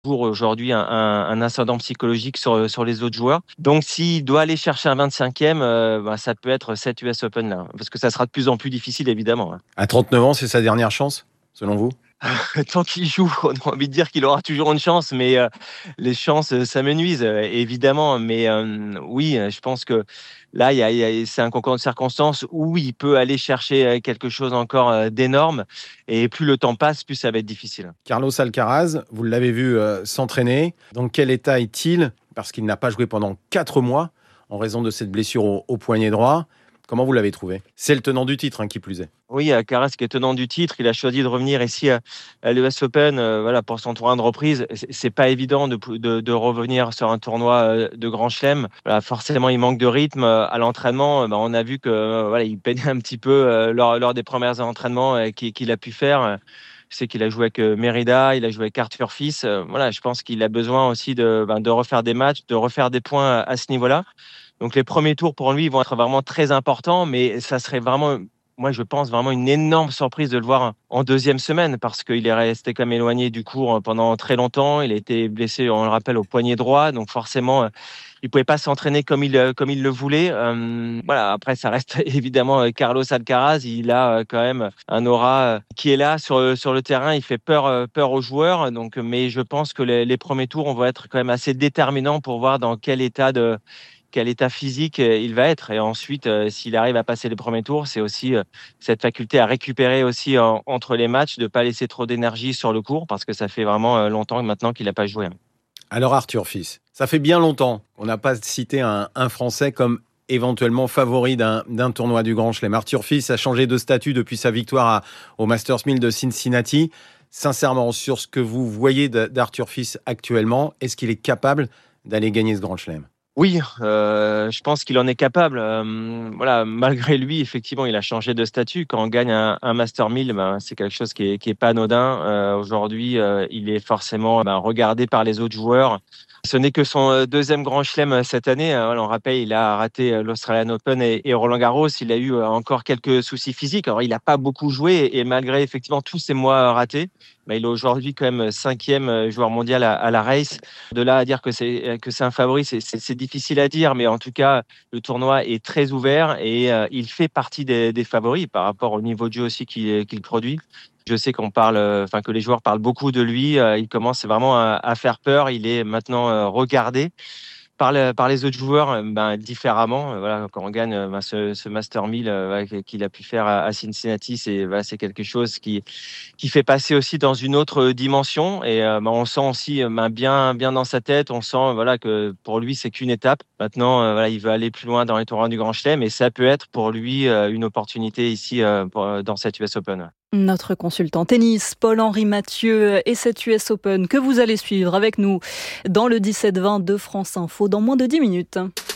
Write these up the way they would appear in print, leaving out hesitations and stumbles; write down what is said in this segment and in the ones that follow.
aujourd'hui un ascendant psychologique sur les autres joueurs. Donc s'il doit aller chercher un 25e, ça peut être cet US Open là, parce que ça sera de plus en plus difficile évidemment. À 39 ans, c'est sa dernière chance, selon vous? Tant qu'il joue, on a envie de dire qu'il aura toujours une chance, mais les chances s'amenuisent évidemment. Mais oui, je pense que là, c'est un concours de circonstances où il peut aller chercher quelque chose encore d'énorme. Et plus le temps passe, plus ça va être difficile. Carlos Alcaraz, vous l'avez vu s'entraîner. Dans quel état est-il? Parce qu'il n'a pas joué pendant 4 mois en raison de cette blessure au poignet droit. Comment vous l'avez trouvé? C'est le tenant du titre, qui plus est. Oui, Alcaraz qui est tenant du titre, il a choisi de revenir ici à l'US Open pour son tournoi de reprise. C'est pas évident de revenir sur un tournoi de Grand Chelem. Forcément, il manque de rythme à l'entraînement. On a vu que il peinait un petit peu lors des premiers entraînements qu'il a pu faire. Je sais qu'il a joué avec Merida, il a joué avec Arthur Fils. Je pense qu'il a besoin aussi de refaire des matchs, de refaire des points à ce niveau-là. Donc les premiers tours pour lui vont être vraiment très importants, mais ça serait vraiment, moi je pense vraiment une énorme surprise de le voir en deuxième semaine parce qu'il est resté quand même éloigné du court pendant très longtemps. Il a été blessé, on le rappelle, au poignet droit, donc forcément il pouvait pas s'entraîner comme il le voulait. Après ça reste évidemment Carlos Alcaraz, il a quand même un aura qui est là sur le terrain, il fait peur aux joueurs. Donc, mais je pense que les premiers tours on va être quand même assez déterminants pour voir dans quel état physique il va être. Et ensuite, s'il arrive à passer les premiers tours, c'est aussi cette faculté à récupérer aussi entre les matchs, de ne pas laisser trop d'énergie sur le court, parce que ça fait vraiment longtemps maintenant qu'il n'a pas joué. Alors Arthur Fils, ça fait bien longtemps qu'on n'a pas cité un Français comme éventuellement favori d'un tournoi du Grand Chelem. Arthur Fils a changé de statut depuis sa victoire au Masters 1000 de Cincinnati. Sincèrement, sur ce que vous voyez d'Arthur Fils actuellement, est-ce qu'il est capable d'aller gagner ce Grand Chelem? Oui, je pense qu'il en est capable. Malgré lui, effectivement, il a changé de statut. Quand on gagne un Master 1000, c'est quelque chose qui est pas anodin. Aujourd'hui, il est forcément regardé par les autres joueurs. Ce n'est que son deuxième Grand Chelem cette année. On rappelle, il a raté l'Australian Open et Roland Garros. Il a eu encore quelques soucis physiques. Alors, il n'a pas beaucoup joué et malgré effectivement tous ces mois ratés, il est aujourd'hui quand même 5e joueur mondial à la race. De là à dire que c'est un favori, c'est difficile à dire, mais en tout cas, le tournoi est très ouvert et il fait partie des favoris par rapport au niveau de jeu aussi qu'il produit. Je sais que les joueurs parlent beaucoup de lui. Il commence vraiment à faire peur. Il est maintenant regardé par les autres joueurs différemment. Quand on gagne ce Master 1000 qu'il a pu faire à Cincinnati, c'est quelque chose qui fait passer aussi dans une autre dimension. Et on sent aussi bien dans sa tête, on sent que pour lui, c'est qu'une étape. Maintenant, il veut aller plus loin dans les tournois du Grand Chelem et ça peut être pour lui une opportunité ici dans cette US Open. Notre consultant tennis, Paul-Henri Mathieu, et cette US Open que vous allez suivre avec nous dans le 17-20 de France Info dans moins de 10 minutes.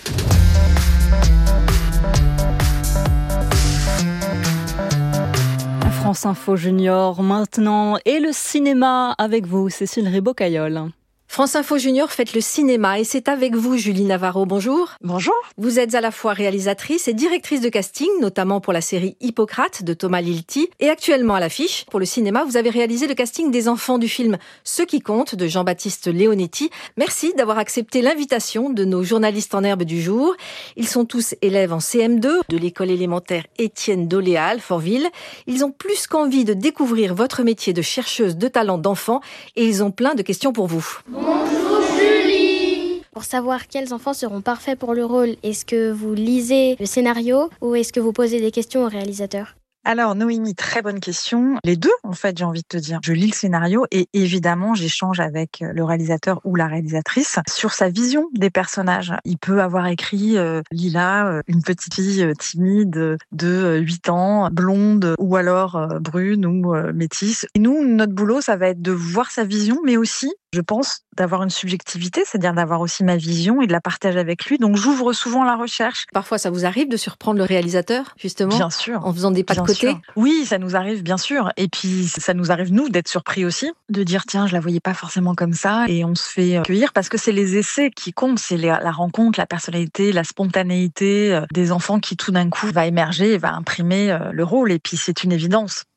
France Info Junior maintenant et le cinéma avec vous, Cécile Ribaud-Caillol. France Info Junior fête le cinéma et c'est avec vous, Julie Navarro. Bonjour. Bonjour. Vous êtes à la fois réalisatrice et directrice de casting, notamment pour la série Hippocrate de Thomas Lilti. Et actuellement à l'affiche, pour le cinéma, vous avez réalisé le casting des enfants du film Ce qui compte de Jean-Baptiste Leonetti. Merci d'avoir accepté l'invitation de nos journalistes en herbe du jour. Ils sont tous élèves en CM2 de l'école élémentaire Étienne Doléa à Alfortville. Ils ont plus qu'envie de découvrir votre métier de chercheuse de talent d'enfants et ils ont plein de questions pour vous. Bonjour Julie. Pour savoir quels enfants seront parfaits pour le rôle, est-ce que vous lisez le scénario ou est-ce que vous posez des questions au réalisateur ? Alors Noémie, très bonne question. Les deux, en fait, j'ai envie de te dire. Je lis le scénario et évidemment, j'échange avec le réalisateur ou la réalisatrice sur sa vision des personnages. Il peut avoir écrit Lila, une petite fille timide de 8 ans, blonde ou alors brune ou métisse. Et nous, notre boulot, ça va être de voir sa vision, mais aussi, je pense, d'avoir une subjectivité, c'est-à-dire d'avoir aussi ma vision et de la partager avec lui. Donc j'ouvre souvent la recherche. Parfois, ça vous arrive de surprendre le réalisateur, justement, bien sûr, en faisant des pas de côté. Oui, ça nous arrive, bien sûr. Et puis, ça nous arrive, nous, d'être surpris aussi, de dire, tiens, je la voyais pas forcément comme ça. Et on se fait accueillir parce que c'est les essais qui comptent. C'est la rencontre, la personnalité, la spontanéité des enfants qui, tout d'un coup, va émerger et va imprimer le rôle. Et puis, c'est une évidence.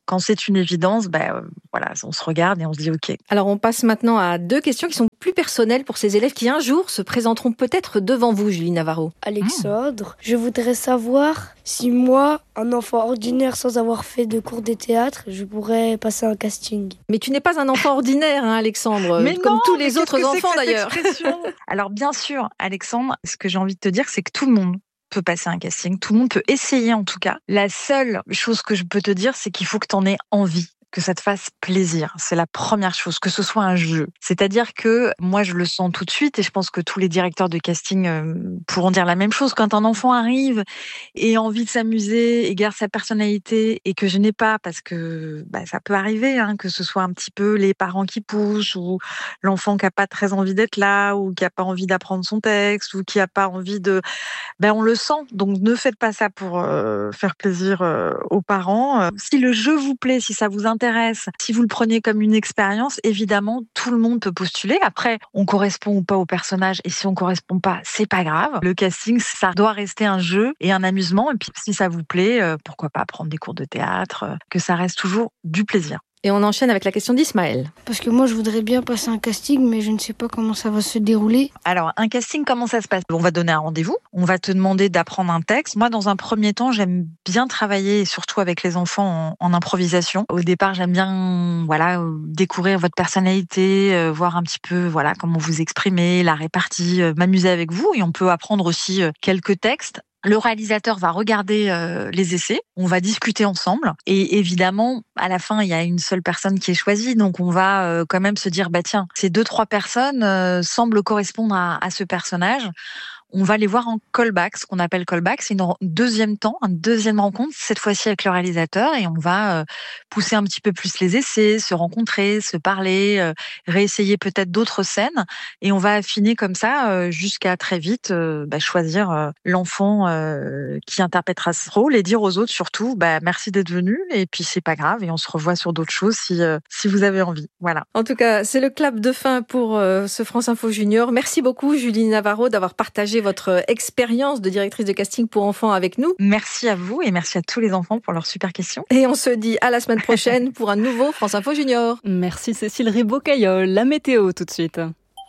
quand c'est une évidence, voilà, on se regarde et on se dit OK. Alors on passe maintenant à 2 questions qui sont plus personnelles pour ces élèves qui un jour se présenteront peut-être devant vous, Julie Navarro. Alexandre, je voudrais savoir si moi, un enfant ordinaire sans avoir fait de cours de théâtre, je pourrais passer un casting. Mais tu n'es pas un enfant ordinaire, hein, Alexandre, mais comme non, tous les autres enfants d'ailleurs. Alors bien sûr, Alexandre, ce que j'ai envie de te dire, c'est que tout le monde peut passer un casting, tout le monde peut essayer en tout cas. La seule chose que je peux te dire, c'est qu'il faut que tu en aies envie, que ça te fasse plaisir. C'est la première chose, que ce soit un jeu. C'est-à-dire que moi, je le sens tout de suite et je pense que tous les directeurs de casting pourront dire la même chose. Quand un enfant arrive et a envie de s'amuser et garde sa personnalité et que je n'ai pas, parce que ça peut arriver, hein, que ce soit un petit peu les parents qui poussent ou l'enfant qui n'a pas très envie d'être là ou qui n'a pas envie d'apprendre son texte ou qui n'a pas envie de... on le sent. Donc, ne faites pas ça pour faire plaisir aux parents. Si le jeu vous plaît, si ça vous intéresse, si vous le prenez comme une expérience, évidemment, tout le monde peut postuler. Après, on correspond ou pas au personnage, et si on correspond pas, c'est pas grave. Le casting, ça doit rester un jeu et un amusement. Et puis, si ça vous plaît, pourquoi pas prendre des cours de théâtre, que ça reste toujours du plaisir. Et on enchaîne avec la question d'Ismaël. Parce que moi, je voudrais bien passer un casting, mais je ne sais pas comment ça va se dérouler. Alors, un casting, comment ça se passe ? On va donner un rendez-vous, on va te demander d'apprendre un texte. Moi, dans un premier temps, j'aime bien travailler, surtout avec les enfants, en improvisation. Au départ, j'aime bien découvrir votre personnalité, voir un petit peu comment vous exprimez, la répartie, m'amuser avec vous. Et on peut apprendre aussi quelques textes. Le réalisateur va regarder les essais, on va discuter ensemble et évidemment, à la fin, il y a une seule personne qui est choisie, donc on va quand même se dire, tiens, ces 2-3 personnes semblent correspondre à ce personnage. On va les voir en callback, ce qu'on appelle callback, c'est une deuxième rencontre, cette fois-ci avec le réalisateur, et on va pousser un petit peu plus les essais, se rencontrer, se parler, réessayer peut-être d'autres scènes, et on va affiner comme ça jusqu'à très vite choisir l'enfant qui interprétera ce rôle et dire aux autres surtout merci d'être venu, et puis c'est pas grave, et on se revoit sur d'autres choses si vous avez envie. Voilà. En tout cas, c'est le clap de fin pour ce France Info Junior. Merci beaucoup Julie Navarro d'avoir partagé votre expérience de directrice de casting pour enfants avec nous. Merci à vous et merci à tous les enfants pour leurs super questions. Et on se dit à la semaine prochaine pour un nouveau France Info Junior. Merci Cécile Ribaud-Caillol. La météo tout de suite.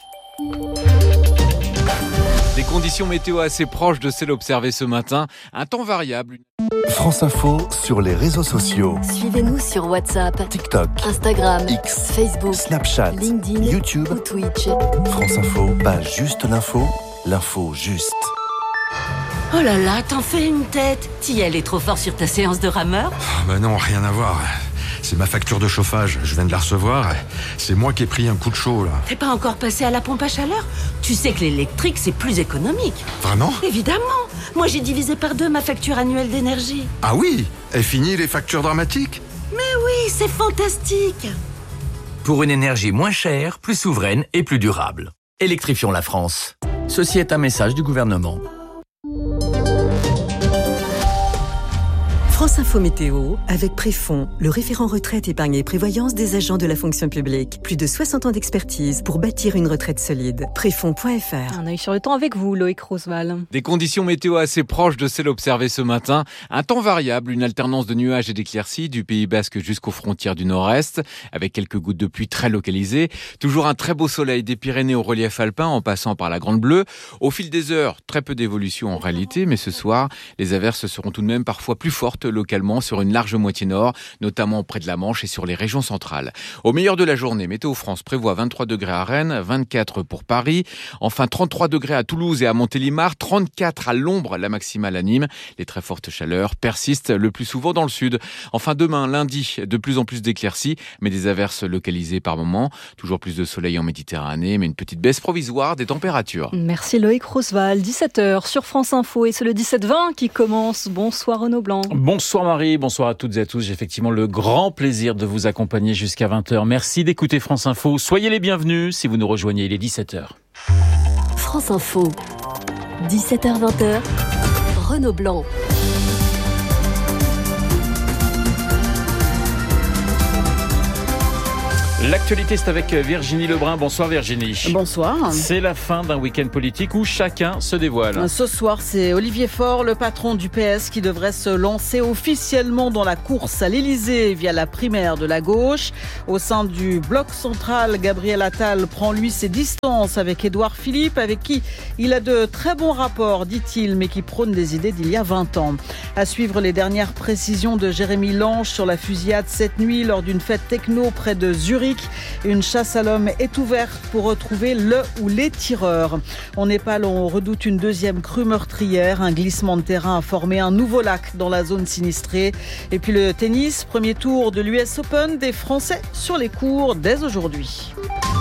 Des conditions météo assez proches de celles observées ce matin. Un temps variable. France Info sur les réseaux sociaux. Suivez-nous sur WhatsApp, TikTok, Instagram, X, Facebook, Snapchat, LinkedIn, YouTube ou Twitch. France Info, pas juste l'info, l'info juste. Oh là là, t'en fais une tête. T'y allais trop fort sur ta séance de rameur ? Non, rien à voir. C'est ma facture de chauffage, je viens de la recevoir. C'est moi qui ai pris un coup de chaud, là. T'es pas encore passé à la pompe à chaleur ? Tu sais que l'électrique, c'est plus économique. Vraiment ? Évidemment. Moi, j'ai divisé par 2 ma facture annuelle d'énergie. Ah oui ? Et fini les factures dramatiques ? Mais oui, c'est fantastique. Pour une énergie moins chère, plus souveraine et plus durable. Électrifions la France. Ceci est un message du gouvernement. France Info Météo, avec Préfond, le référent retraite, épargne et prévoyance des agents de la fonction publique. Plus de 60 ans d'expertise pour bâtir une retraite solide. Préfond.fr. Un œil sur le temps avec vous, Loïc Roosevelt. Des conditions météo assez proches de celles observées ce matin. Un temps variable, une alternance de nuages et d'éclaircies du Pays Basque jusqu'aux frontières du Nord-Est, avec quelques gouttes de pluie très localisées. Toujours un très beau soleil des Pyrénées au relief alpin en passant par la Grande Bleue. Au fil des heures, très peu d'évolution en réalité, mais ce soir, les averses seront tout de même parfois plus fortes localement sur une large moitié nord, notamment près de la Manche et sur les régions centrales. Au meilleur de la journée, Météo France prévoit 23 degrés à Rennes, 24 pour Paris, enfin 33 degrés à Toulouse et à Montélimar, 34 à l'ombre, la maximale à Nîmes. Les très fortes chaleurs persistent le plus souvent dans le sud. Enfin demain, lundi, de plus en plus d'éclaircies, mais des averses localisées par moments. Toujours plus de soleil en Méditerranée, mais une petite baisse provisoire des températures. Merci Loïc Roosevelt, 17h sur France Info et c'est le 17-20 qui commence. Bonsoir Renaud Blanc. Bonsoir Marie, bonsoir à toutes et à tous. J'ai effectivement le grand plaisir de vous accompagner jusqu'à 20h. Merci d'écouter France Info. Soyez les bienvenus si vous nous rejoignez, il est 17h. France Info, 17h-20h, Renaud Blanc. L'actualité, c'est avec Virginie Lebrun. Bonsoir Virginie. Bonsoir. C'est la fin d'un week-end politique où chacun se dévoile. Ce soir, c'est Olivier Faure, le patron du PS, qui devrait se lancer officiellement dans la course à l'Élysée via la primaire de la gauche. Au sein du bloc central, Gabriel Attal prend lui ses distances avec Édouard Philippe, avec qui il a de très bons rapports, dit-il, mais qui prône des idées d'il y a 20 ans. À suivre les dernières précisions de Jérémy Lange sur la fusillade cette nuit lors d'une fête techno près de Zurich. Une chasse à l'homme est ouverte pour retrouver le ou les tireurs. En Népal, on redoute une deuxième crue meurtrière. Un glissement de terrain a formé un nouveau lac dans la zone sinistrée. Et puis le tennis, premier tour de l'US Open, des Français sur les cours dès aujourd'hui.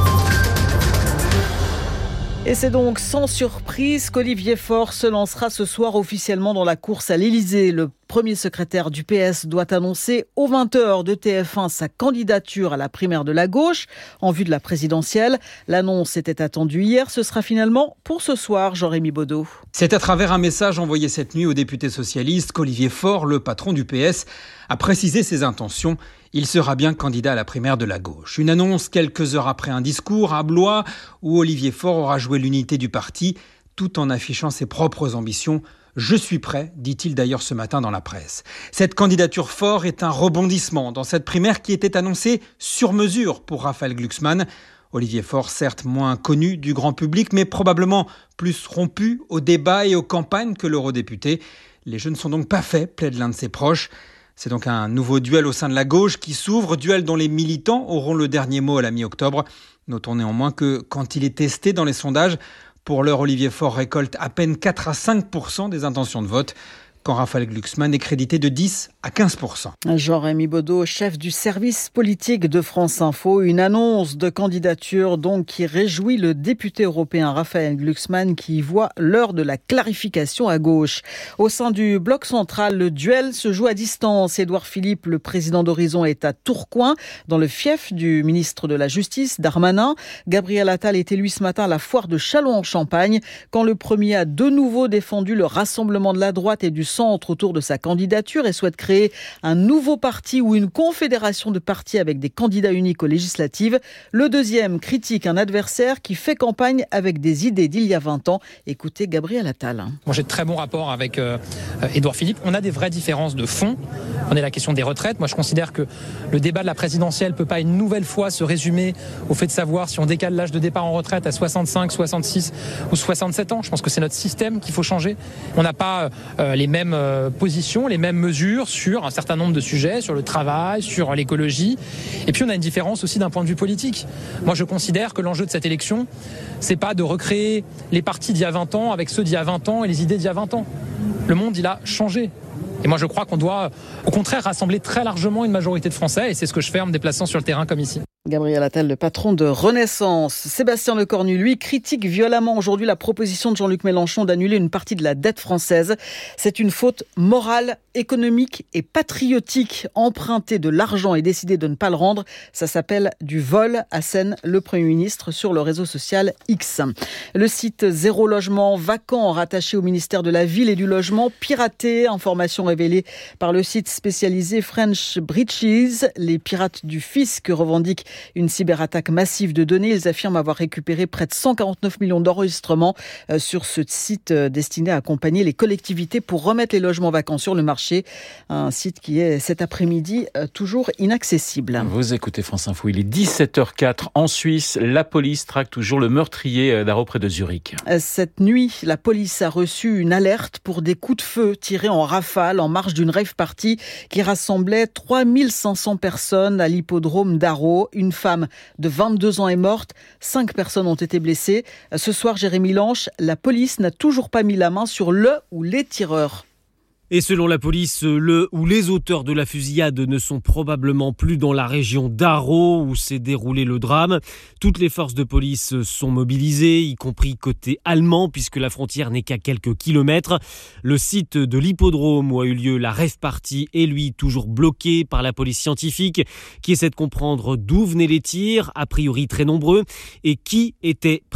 Et c'est donc sans surprise qu'Olivier Faure se lancera ce soir officiellement dans la course à l'Élysée. Le premier secrétaire du PS doit annoncer aux 20h de TF1 sa candidature à la primaire de la gauche en vue de la présidentielle. L'annonce était attendue hier. Ce sera finalement pour ce soir, Jean-Rémy Baudot. C'est à travers un message envoyé cette nuit au député socialiste qu'Olivier Faure, le patron du PS, a précisé ses intentions. Il sera bien candidat à la primaire de la gauche. Une annonce quelques heures après un discours à Blois où Olivier Faure aura joué l'unité du parti tout en affichant ses propres ambitions. « Je suis prêt », dit-il d'ailleurs ce matin dans la presse. Cette candidature Faure est un rebondissement dans cette primaire qui était annoncée sur mesure pour Raphaël Glucksmann. Olivier Faure, certes moins connu du grand public, mais probablement plus rompu aux débats et aux campagnes que l'eurodéputé. Les jeux ne sont donc pas faits, plaide l'un de ses proches. C'est donc un nouveau duel au sein de la gauche qui s'ouvre, duel dont les militants auront le dernier mot à la mi-octobre. Notons néanmoins que quand il est testé dans les sondages, pour l'heure, Olivier Faure récolte à peine 4 à 5% des intentions de vote, quand Raphaël Glucksmann est crédité de 10 à 15%. Jean-Rémy Baudot, chef du service politique de France Info, une annonce de candidature donc qui réjouit le député européen Raphaël Glucksmann qui y voit l'heure de la clarification à gauche. Au sein du bloc central, le duel se joue à distance. Édouard Philippe, le président d'Horizon, est à Tourcoing, dans le fief du ministre de la Justice, Darmanin. Gabriel Attal est élu ce matin à la foire de Châlons-en-Champagne, quand le premier a de nouveau défendu le rassemblement de la droite et du centre autour de sa candidature et souhaite créer un nouveau parti ou une confédération de partis avec des candidats uniques aux législatives. Le deuxième critique un adversaire qui fait campagne avec des idées d'il y a 20 ans. Écoutez Gabriel Attal. Moi, j'ai de très bons rapports avec Édouard Philippe. On a des vraies différences de fond. On est la question des retraites. Moi, je considère que le débat de la présidentielle ne peut pas une nouvelle fois se résumer au fait de savoir si on décale l'âge de départ en retraite à 65, 66 ou 67 ans. Je pense que c'est notre système qu'il faut changer. On n'a pas les mêmes positions, les mêmes mesures sur un certain nombre de sujets, sur le travail, sur l'écologie. Et puis on a une différence aussi d'un point de vue politique. Moi je considère que l'enjeu de cette élection, c'est pas de recréer les partis d'il y a 20 ans avec ceux d'il y a 20 ans et les idées d'il y a 20 ans. Le monde, il a changé. Et moi je crois qu'on doit au contraire rassembler très largement une majorité de Français et c'est ce que je fais en me déplaçant sur le terrain comme ici. Gabriel Attal, le patron de Renaissance. Sébastien Lecornu, lui, critique violemment aujourd'hui la proposition de Jean-Luc Mélenchon d'annuler une partie de la dette française. C'est une faute morale, économique et patriotique. Emprunter de l'argent et décider de ne pas le rendre, ça s'appelle du vol, assène le Premier ministre sur le réseau social X. Le site Zéro Logement, vacant, rattaché au ministère de la Ville et du Logement, piraté. Information révélée par le site spécialisé French Breaches. Les pirates du fisc revendiquent une cyberattaque massive de données. Ils affirment avoir récupéré près de 149 millions d'enregistrements sur ce site destiné à accompagner les collectivités pour remettre les logements vacants sur le marché. Un site qui est cet après-midi toujours inaccessible. Vous écoutez France Info, il est 17h04 en Suisse. La police traque toujours le meurtrier d'Arro près de Zurich. Cette nuit, la police a reçu une alerte pour des coups de feu tirés en rafale en marge d'une rave party qui rassemblait 3500 personnes à l'hippodrome d'Arro. Une femme de 22 ans est morte, 5 personnes ont été blessées. Ce soir, Jérémy Lange, la police n'a toujours pas mis la main sur le ou les tireurs. Et selon la police, le ou les auteurs de la fusillade ne sont probablement plus dans la région d'Arro où s'est déroulé le drame. Toutes les forces de police sont mobilisées, y compris côté allemand, puisque la frontière n'est qu'à quelques kilomètres. Le site de l'hippodrome où a eu lieu la rave party est lui toujours bloqué par la police scientifique qui essaie de comprendre d'où venaient les tirs, a priori très nombreux, et qui était présent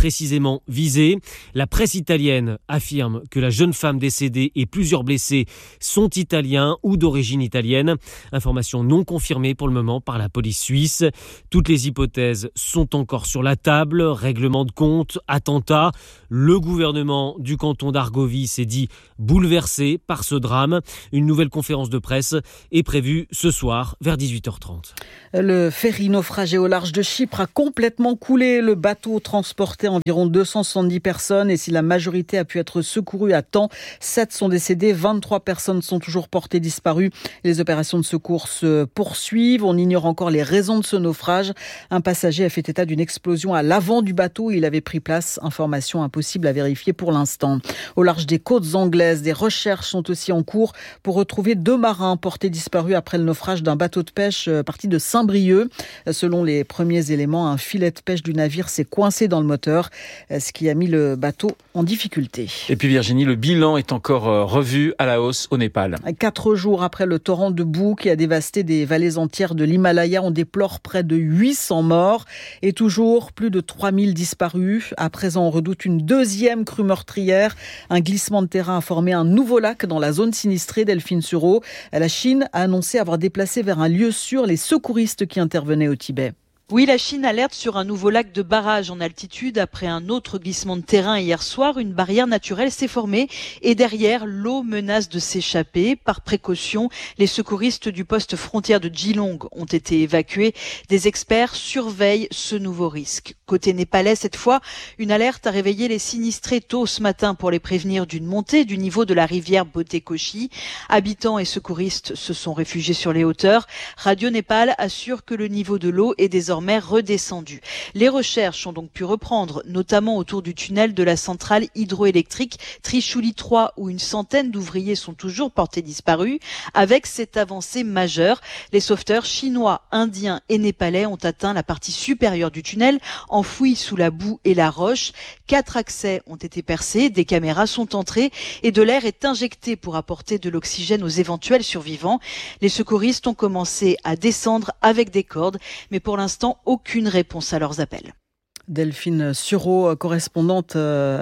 précisément visée. La presse italienne affirme que la jeune femme décédée et plusieurs blessés sont italiens ou d'origine italienne. Information non confirmée pour le moment par la police suisse. Toutes les hypothèses sont encore sur la table. Règlement de compte, attentat. Le gouvernement du canton d'Argovie s'est dit bouleversé par ce drame. Une nouvelle conférence de presse est prévue ce soir vers 18h30. Le ferry naufragé au large de Chypre a complètement coulé. Le bateau transportait environ 270 personnes et si la majorité a pu être secourue à temps, 7 sont décédés, 23 personnes sont toujours portées disparues. Les opérations de secours se poursuivent. On ignore encore les raisons de ce naufrage. Un passager a fait état d'une explosion à l'avant du bateau. Il avait pris place. Information impossible à vérifier pour l'instant. Au large des côtes anglaises, des recherches sont aussi en cours pour retrouver 2 marins portés disparus après le naufrage d'un bateau de pêche parti de Saint-Brieuc. Selon les premiers éléments, un filet de pêche du navire s'est coincé dans le moteur, ce qui a mis le bateau en difficulté. Et puis Virginie, le bilan est encore revu à la hausse au Népal. 4 jours après le torrent de boue qui a dévasté des vallées entières de l'Himalaya, on déplore près de 800 morts et toujours plus de 3000 disparus. À présent, on redoute une deuxième crue meurtrière. Un glissement de terrain a formé un nouveau lac dans la zone sinistrée d'Elfine-sur-Eau. La Chine a annoncé avoir déplacé vers un lieu sûr les secouristes qui intervenaient au Tibet. Oui, la Chine alerte sur un nouveau lac de barrage en altitude. Après un autre glissement de terrain hier soir, une barrière naturelle s'est formée et derrière, l'eau menace de s'échapper. Par précaution, les secouristes du poste frontière de Geelong ont été évacués. Des experts surveillent ce nouveau risque. Côté népalais, cette fois, une alerte a réveillé les sinistrés tôt ce matin pour les prévenir d'une montée du niveau de la rivière Botekoshi. Habitants et secouristes se sont réfugiés sur les hauteurs. Radio Népal assure que le niveau de l'eau est désormais redescendu. Les recherches ont donc pu reprendre, notamment autour du tunnel de la centrale hydroélectrique Trishuli 3, où une centaine d'ouvriers sont toujours portés disparus. Avec cette avancée majeure, les sauveteurs chinois, indiens et népalais ont atteint la partie supérieure du tunnel, enfouis sous la boue et la roche. 4 accès ont été percés, des caméras sont entrées et de l'air est injecté pour apporter de l'oxygène aux éventuels survivants. Les secouristes ont commencé à descendre avec des cordes, mais pour l'instant, aucune réponse à leurs appels. Delphine Sureau, correspondante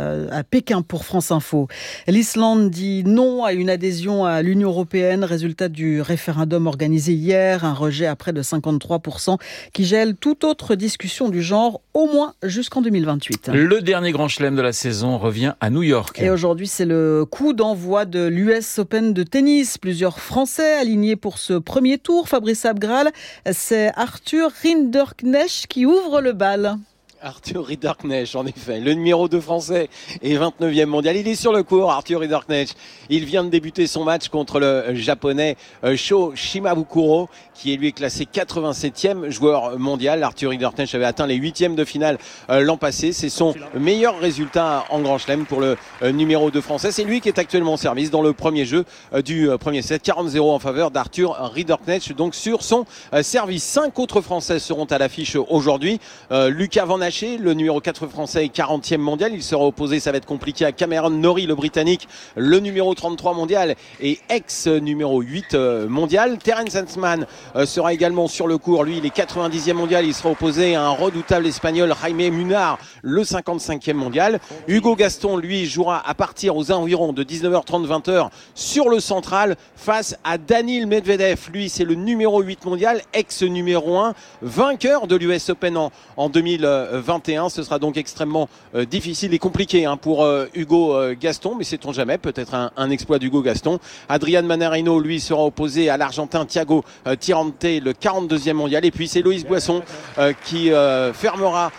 à Pékin pour France Info. L'Islande dit non à une adhésion à l'Union européenne. Résultat du référendum organisé hier, un rejet à près de 53% qui gèle toute autre discussion du genre, au moins jusqu'en 2028. Le dernier grand chelem de la saison revient à New York. Et aujourd'hui, c'est le coup d'envoi de l'US Open de tennis. Plusieurs Français alignés pour ce premier tour. Fabrice Abgral, c'est Arthur Rinderknecht qui ouvre le bal. Arthur Rinderknecht, en effet, le numéro 2 français et 29e mondial. Il est sur le court, Arthur Rinderknecht. Il vient de débuter son match contre le japonais Sho Shimabukuro, qui est lui classé 87e joueur mondial. Arthur Rinderknecht avait atteint les 8e de finale l'an passé. C'est son meilleur résultat en Grand Chelem pour le numéro 2 français. C'est lui qui est actuellement en service dans le premier jeu du premier set. 40-0 en faveur d'Arthur Rinderknecht, donc sur son service. 5 autres Français seront à l'affiche aujourd'hui. Lucas Van Haché, le numéro 4 français est 40e mondial. Il sera opposé, ça va être compliqué, à Cameron Norrie, le Britannique, le numéro 33 mondial et ex-numéro 8 mondial. Terence Hantzmann sera également sur le court. Lui, il est 90e mondial. Il sera opposé à un redoutable espagnol, Jaime Munar, le 55e mondial. Hugo Gaston, lui, jouera à partir aux environs de 19h30, 20h sur le central face à Daniil Medvedev. Lui, c'est le numéro 8 mondial, ex-numéro 1, vainqueur de l'US Open en 2021. Ce sera donc extrêmement difficile et compliqué pour Hugo Gaston, mais sait-on jamais, peut-être un exploit d'Hugo Gaston. Adrian Manarino, lui, sera opposé à l'Argentin Thiago Tirante, le 42e mondial. Et puis c'est Loïs Boisson qui fermera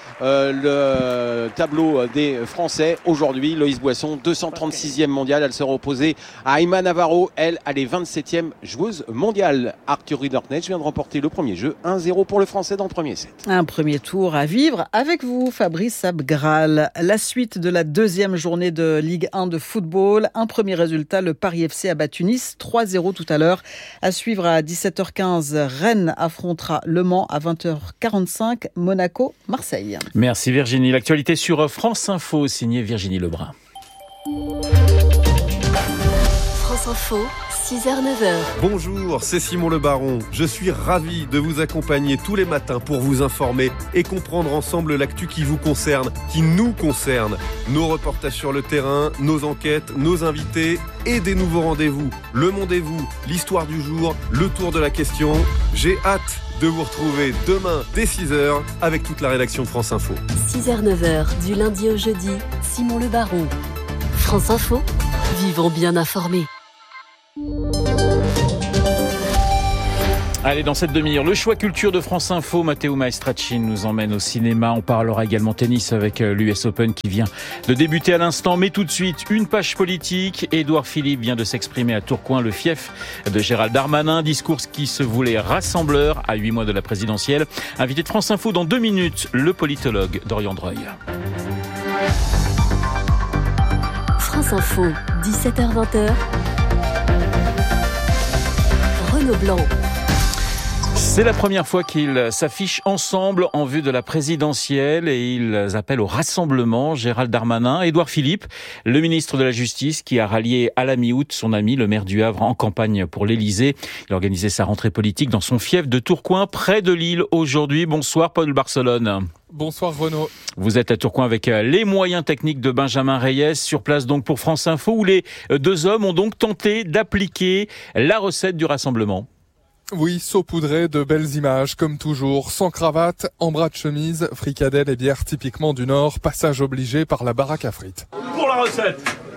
le tableau des Français aujourd'hui. Loïs Boisson, 236e mondial. Elle sera opposée à Emma Navarro. Elle est 27e joueuse mondiale. Arthur Rinderknecht vient de remporter le premier jeu. 1-0 pour le Français dans le premier set. Un premier tour à vivre avec vous, Fabrice Abgral. La suite de la deuxième journée de Ligue 1 de football. Un premier résultat, le Paris FC a battu Nice 3-0 tout à l'heure. À suivre à 17h15, Rennes affrontera Le Mans à 20h45, Monaco, Marseille. Merci Virginie. L'actualité sur France Info, signé Virginie Lebrun. France France Info, 6h-9h. Bonjour, c'est Simon Le Baron. Je suis ravi de vous accompagner tous les matins pour vous informer et comprendre ensemble l'actu qui vous concerne, qui nous concerne. Nos reportages sur le terrain, nos enquêtes, nos invités et des nouveaux rendez-vous. Le Monde et vous, l'histoire du jour, le tour de la question. J'ai hâte de vous retrouver demain dès 6h avec toute la rédaction de France Info. 6h-9h, du lundi au jeudi, Simon Le Baron. France Info, vivons bien informés. Allez, dans cette demi-heure, le choix culture de France Info, Matteo Maestracci nous emmène au cinéma. On parlera également tennis avec l'US Open qui vient de débuter à l'instant. Mais tout de suite, une page politique. Édouard Philippe vient de s'exprimer à Tourcoing, le fief de Gérald Darmanin. Discours qui se voulait rassembleur à 8 mois de la présidentielle. Invité de France Info dans 2 minutes, le politologue Dorian Dreuil. France Info, 17h-20h. Renaud Blanc. C'est la première fois qu'ils s'affichent ensemble en vue de la présidentielle et ils appellent au rassemblement. Gérald Darmanin, Édouard Philippe, le ministre de la Justice qui a rallié à la mi-août son ami, le maire du Havre, en campagne pour l'Élysée. Il a organisé sa rentrée politique dans son fief de Tourcoing, près de Lille aujourd'hui. Bonsoir Paul Barcelone. Bonsoir Renaud. Vous êtes à Tourcoing avec les moyens techniques de Benjamin Reyes, sur place donc pour France Info, où les deux hommes ont donc tenté d'appliquer la recette du rassemblement. Oui, saupoudré de belles images, comme toujours, sans cravate, en bras de chemise, fricadelle et bière typiquement du Nord, passage obligé par la baraque à frites. Pour la recette,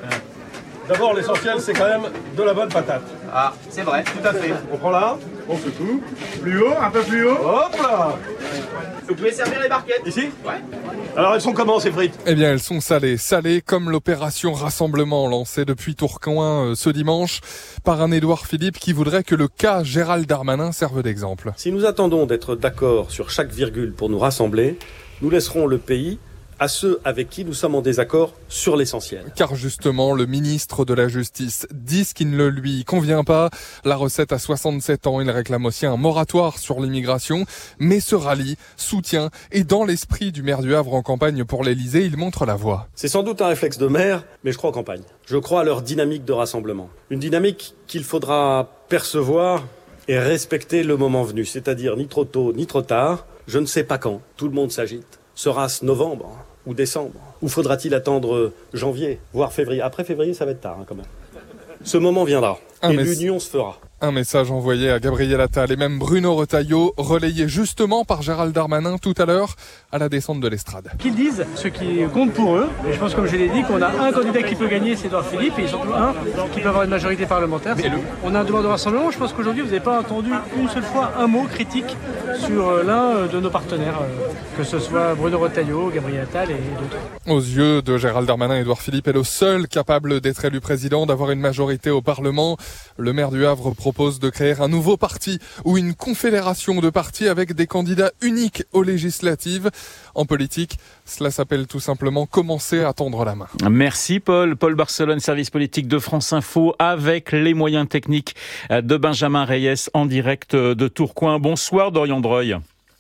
d'abord l'essentiel c'est quand même de la bonne patate. Ah, c'est vrai, tout à fait. On prend là, on secoue, plus haut, un peu plus haut, hop là. Vous pouvez servir les barquettes. Ici ? Ouais. Alors elles sont comment ces frites ? Eh bien elles sont salées, salées comme l'opération Rassemblement lancée depuis Tourcoing ce dimanche par un Édouard Philippe qui voudrait que le cas Gérald Darmanin serve d'exemple. Si nous attendons d'être d'accord sur chaque virgule pour nous rassembler, nous laisserons le pays à ceux avec qui nous sommes en désaccord sur l'essentiel. Car justement, le ministre de la Justice dit ce qui ne le lui convient pas. La recette à 67 ans, il réclame aussi un moratoire sur l'immigration, mais se rallie, soutient, et dans l'esprit du maire du Havre en campagne pour l'Élysée, il montre la voie. C'est sans doute un réflexe de maire, mais je crois en campagne. Je crois à leur dynamique de rassemblement. Une dynamique qu'il faudra percevoir et respecter le moment venu, c'est-à-dire ni trop tôt, ni trop tard, je ne sais pas quand, tout le monde s'agite. Sera-ce novembre ou décembre? Ou faudra-t-il attendre janvier, voire février? Après février, ça va être tard quand même. Ce moment viendra et l'union se fera. Un message envoyé à Gabriel Attal et même Bruno Retailleau, relayé justement par Gérald Darmanin tout à l'heure à la descente de l'estrade. Qu'ils disent ce qui compte pour eux. Et je pense, comme je l'ai dit, qu'on a un candidat qui peut gagner, c'est Édouard Philippe, et surtout un qui peut avoir une majorité parlementaire. On a un devoir de rassemblement. Je pense qu'aujourd'hui, vous n'avez pas entendu une seule fois un mot critique sur l'un de nos partenaires, que ce soit Bruno Retailleau, Gabriel Attal et d'autres. Aux yeux de Gérald Darmanin, Édouard Philippe est le seul capable d'être élu président, d'avoir une majorité au Parlement. Le maire du Havre propose de créer un nouveau parti ou une confédération de partis avec des candidats uniques aux législatives. En politique, cela s'appelle tout simplement commencer à tendre la main. Merci Paul. Paul Barcelone, service politique de France Info, avec les moyens techniques de Benjamin Reyes en direct de Tourcoing. Bonsoir Dorian Dreuil.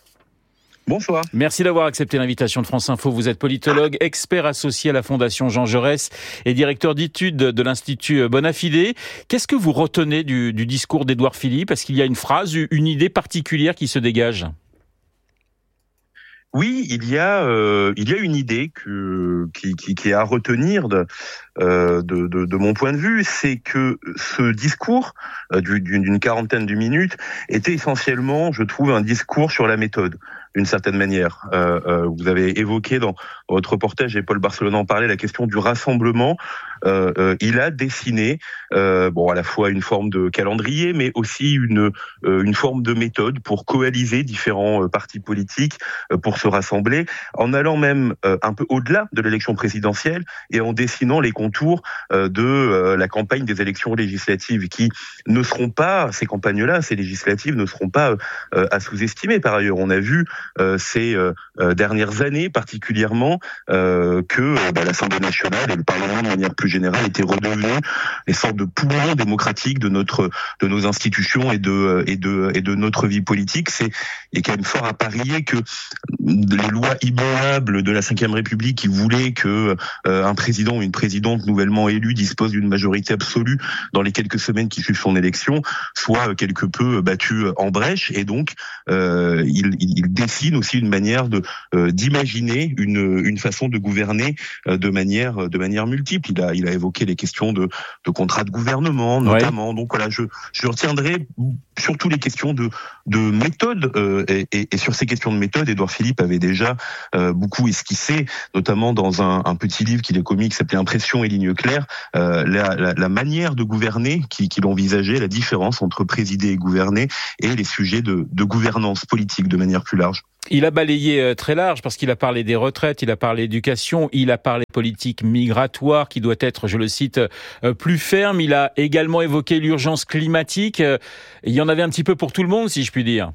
Bonsoir. Merci d'avoir accepté l'invitation de France Info. Vous êtes politologue, expert associé à la Fondation Jean Jaurès et directeur d'études de l'Institut Bonafide. Qu'est-ce que vous retenez du discours d'Édouard Philippe? Est-ce qu'il y a une phrase, une idée particulière qui se dégage? Oui, il y a une idée qui est à retenir de mon point de vue, c'est que ce discours d'une quarantaine de minutes était essentiellement, je trouve, un discours sur la méthode, d'une certaine manière. Vous avez évoqué dans votre reportage, et Paul Barcelone en parlait, la question du rassemblement. Il a dessiné à la fois une forme de calendrier, mais aussi une forme de méthode pour coaliser différents partis politiques pour se rassembler, en allant même un peu au-delà de l'élection présidentielle et en dessinant les contours de la campagne des élections législatives qui ne seront pas, ces campagnes-là, ces législatives ne seront pas à sous-estimer. Par ailleurs, on a vu ces dernières années particulièrement que l'Assemblée nationale et le Parlement de manière plus générale étaient redevenus des sortes de poumons démocratiques de nos institutions et de notre vie politique. Il est quand même fort à parier que les lois immuables de la Ve République qui voulaient que un président ou une présidente nouvellement élu dispose d'une majorité absolue dans les quelques semaines qui suivent son élection soit quelque peu battues en brèche, et donc il dessine aussi une manière d'imaginer une façon de gouverner de manière multiple. Il a évoqué les questions de contrat de gouvernement notamment. Donc voilà, je retiendrai surtout les questions de méthode et sur ces questions de méthode, Édouard Philippe avait déjà beaucoup esquissé, notamment dans un petit livre qu'il a commis qui s'appelait Impression et lignes claires, la manière de gouverner qu'il envisageait, la différence entre présider et gouverner et les sujets de gouvernance politique de manière plus large. Il a balayé très large parce qu'il a parlé des retraites, il a parlé d'éducation, il a parlé de politique migratoire qui doit être, je le cite, plus ferme. Il a également évoqué l'urgence climatique. Il y en avait un petit peu pour tout le monde, si je puis dire.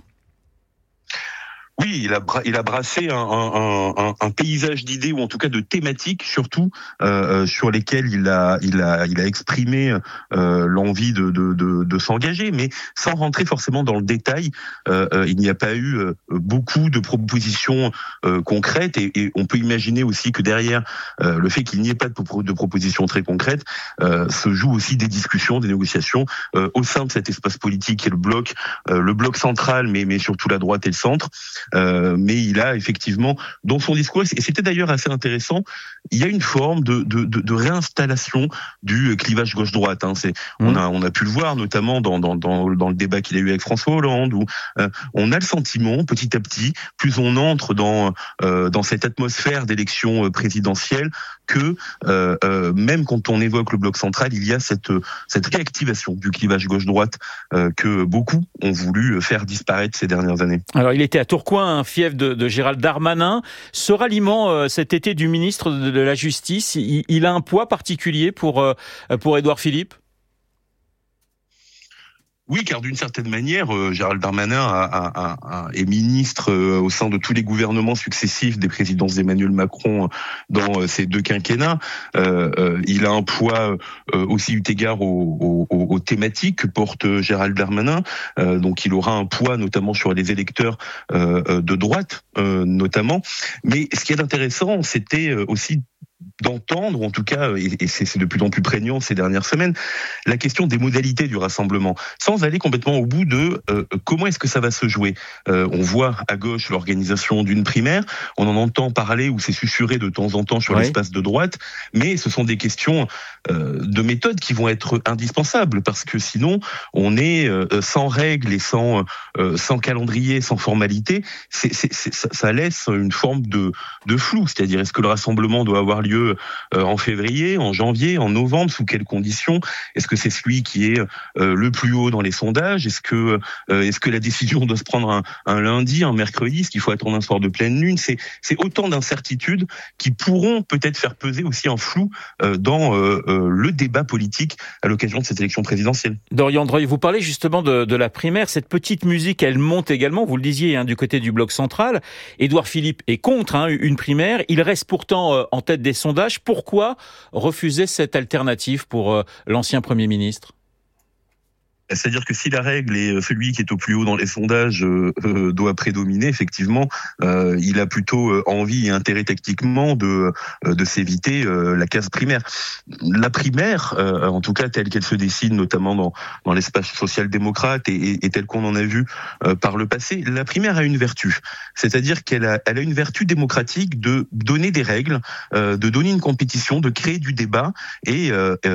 Oui, il a brassé un paysage d'idées, ou en tout cas de thématiques surtout, sur lesquelles il a exprimé l'envie de s'engager, mais sans rentrer forcément dans le détail. Il n'y a pas eu beaucoup de propositions concrètes, et on peut imaginer aussi que derrière le fait qu'il n'y ait pas de propositions très concrètes se jouent aussi des discussions, des négociations au sein de cet espace politique qui est le bloc central, mais surtout la droite et le centre. Mais il a effectivement, dans son discours, et c'était d'ailleurs assez intéressant, il y a une forme de réinstallation du clivage gauche-droite. On a pu le voir notamment dans le débat qu'il a eu avec François Hollande, où on a le sentiment, petit à petit, plus on entre dans cette atmosphère d'élection présidentielle, que même quand on évoque le bloc central, il y a cette réactivation du clivage gauche-droite que beaucoup ont voulu faire disparaître ces dernières années. Alors il était à Tourcoing, un fief de Gérald Darmanin. Ce ralliement cet été du ministre de la Justice, il a un poids particulier pour Édouard Philippe ? Oui, car d'une certaine manière, Gérald Darmanin est ministre au sein de tous les gouvernements successifs des présidences d'Emmanuel Macron dans ces deux quinquennats. Il a un poids aussi eu égard aux thématiques que porte Gérald Darmanin. Donc il aura un poids notamment sur les électeurs de droite, notamment. Mais ce qui est intéressant, c'était aussi d'entendre, en tout cas, et c'est de plus en plus prégnant ces dernières semaines, la question des modalités du rassemblement, sans aller complètement au bout de comment est-ce que ça va se jouer. On voit à gauche l'organisation d'une primaire, on en entend parler ou c'est susurré de temps en temps sur l'espace de droite, mais ce sont des questions de méthode qui vont être indispensables, parce que sinon on est sans règles et sans calendrier, sans formalité. Ça laisse une forme de flou, c'est-à-dire est-ce que le rassemblement doit avoir lieu en février, en janvier, en novembre, sous quelles conditions? Est-ce que c'est celui qui est le plus haut dans les sondages? Est-ce que la décision doit se prendre un lundi, un mercredi? Est-ce qu'il faut attendre un soir de pleine lune? C'est autant d'incertitudes qui pourront peut-être faire peser aussi un flou dans le débat politique à l'occasion de cette élection présidentielle. Dorian Dreuil, vous parlez justement de la primaire. Cette petite musique, elle monte également, vous le disiez, du côté du bloc central. Édouard Philippe est contre une primaire. Il reste pourtant en tête des sondages. Pourquoi refuser cette alternative pour l'ancien Premier ministre ? C'est-à-dire que si la règle est celui qui est au plus haut dans les sondages doit prédominer, effectivement, il a plutôt envie et intérêt tactiquement de s'éviter la case primaire. La primaire, en tout cas telle qu'elle se dessine, notamment dans l'espace social-démocrate et telle qu'on en a vu par le passé, la primaire a une vertu. C'est-à-dire qu'elle a une vertu démocratique de donner des règles, de donner une compétition, de créer du débat et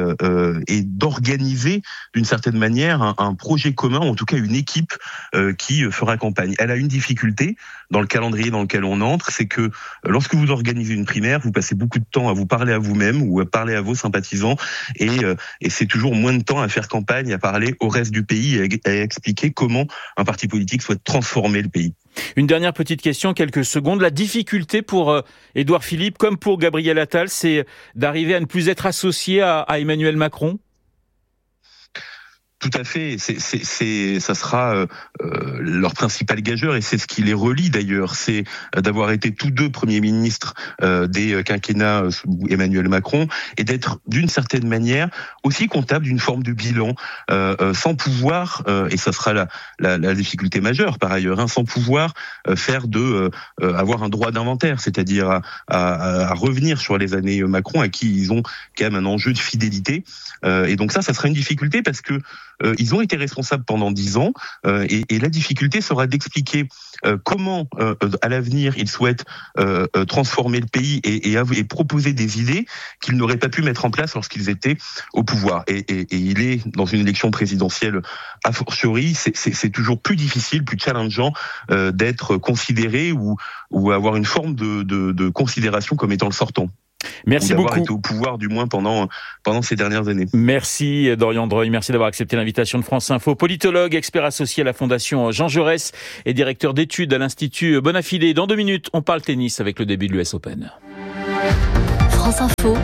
d'organiser d'une certaine manière un projet commun, en tout cas une équipe qui fera campagne. Elle a une difficulté dans le calendrier dans lequel on entre, c'est que lorsque vous organisez une primaire, vous passez beaucoup de temps à vous parler à vous-même ou à parler à vos sympathisants et c'est toujours moins de temps à faire campagne, à parler au reste du pays et à expliquer comment un parti politique souhaite transformer le pays. Une dernière petite question, quelques secondes. La difficulté pour Édouard Philippe, comme pour Gabriel Attal, c'est d'arriver à ne plus être associé à Emmanuel Macron ? Tout à fait, ça sera leur principal gageur et c'est ce qui les relie d'ailleurs, c'est d'avoir été tous deux premiers ministres des quinquennats sous Emmanuel Macron et d'être d'une certaine manière aussi comptable d'une forme de bilan, sans pouvoir, et ça sera la difficulté majeure par ailleurs, sans pouvoir avoir un droit d'inventaire, c'est-à-dire à revenir sur les années Macron à qui ils ont quand même un enjeu de fidélité, et donc ça sera une difficulté parce que ils ont été responsables pendant 10 ans et la difficulté sera d'expliquer comment à l'avenir ils souhaitent transformer le pays et proposer des idées qu'ils n'auraient pas pu mettre en place lorsqu'ils étaient au pouvoir. Et il est dans une élection présidentielle a fortiori, c'est toujours plus difficile, plus challengeant d'être considéré ou avoir une forme de considération comme étant le sortant. Merci beaucoup. D'avoir été au pouvoir du moins pendant ces dernières années. Merci Dorian Dreuil, merci d'avoir accepté l'invitation de France Info. Politologue, expert associé à la Fondation Jean Jaurès et directeur d'études à l'Institut Bonafide. Dans 2 minutes, on parle tennis avec le début de l'US Open. France Info,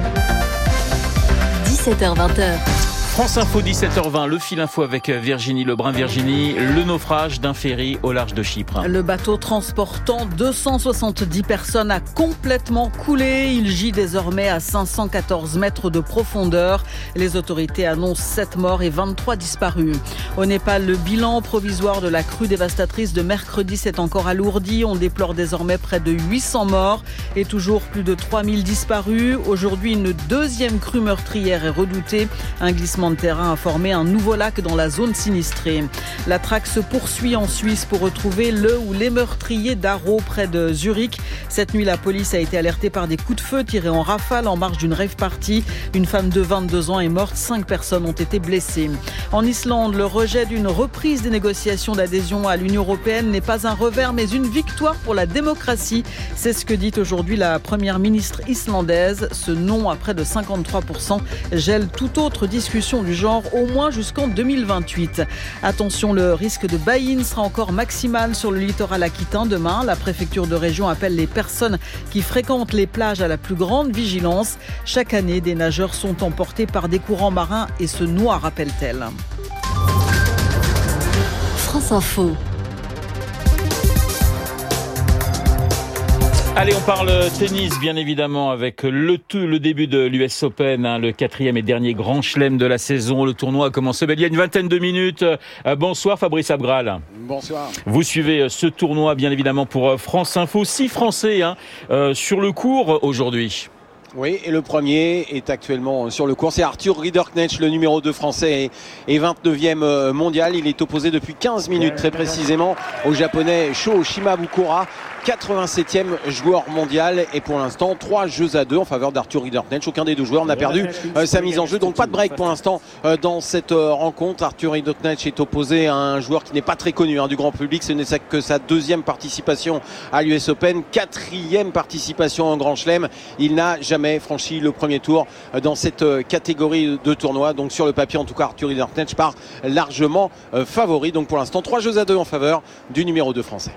17h-20h. France Info 17h20, le fil info avec Virginie Lebrun. Virginie, le naufrage d'un ferry au large de Chypre. Le bateau transportant 270 personnes a complètement coulé. Il gît désormais à 514 mètres de profondeur. Les autorités annoncent 7 morts et 23 disparus. Au Népal, le bilan provisoire de la crue dévastatrice de mercredi s'est encore alourdi. On déplore désormais près de 800 morts et toujours plus de 3000 disparus. Aujourd'hui, une deuxième crue meurtrière est redoutée. Un glissement de terrain a formé un nouveau lac dans la zone sinistrée. La traque se poursuit en Suisse pour retrouver le ou les meurtriers d'Aro près de Zurich. Cette nuit, la police a été alertée par des coups de feu tirés en rafale en marge d'une rave party. Une femme de 22 ans est morte, 5 personnes ont été blessées. En Islande, le rejet d'une reprise des négociations d'adhésion à l'Union européenne n'est pas un revers mais une victoire pour la démocratie. C'est ce que dit aujourd'hui la première ministre islandaise. Ce non à près de 53% gèle toute autre discussion du genre au moins jusqu'en 2028. Attention, le risque de baïne sera encore maximal sur le littoral aquitain demain. La préfecture de région appelle les personnes qui fréquentent les plages à la plus grande vigilance. Chaque année, des nageurs sont emportés par des courants marins et se noient, rappelle-t-elle. France Info. Allez, on parle tennis, bien évidemment, avec le début de l'US Open, le 4e et dernier grand chelem de la saison. Le tournoi a commencé il y a une vingtaine de minutes. Bonsoir Fabrice Abgral. Bonsoir. Vous suivez ce tournoi, bien évidemment, pour France Info. 6 Français sur le court aujourd'hui. Oui, et le premier est actuellement sur le court. C'est Arthur Ridderknecht, le numéro 2 français et 29e mondial. Il est opposé depuis 15 minutes, très précisément, au japonais Sho Shimabukura, 87e joueur mondial. Et pour l'instant, 3-2 en faveur d'Arthur Ridderknecht. Aucun des deux joueurs n'a perdu sa mise en jeu. Donc pas de break pour l'instant dans cette rencontre. Arthur Ridderknecht est opposé à un joueur qui n'est pas très connu du grand public. Ce n'est que sa 2e participation à l'US Open, 4e participation en Grand Chelem. Il n'a jamais franchi le premier tour dans cette catégorie de tournoi. Donc sur le papier, en tout cas, Arthur Ridderknecht part largement favori. Donc pour l'instant, 3-2 en faveur du numéro 2 français.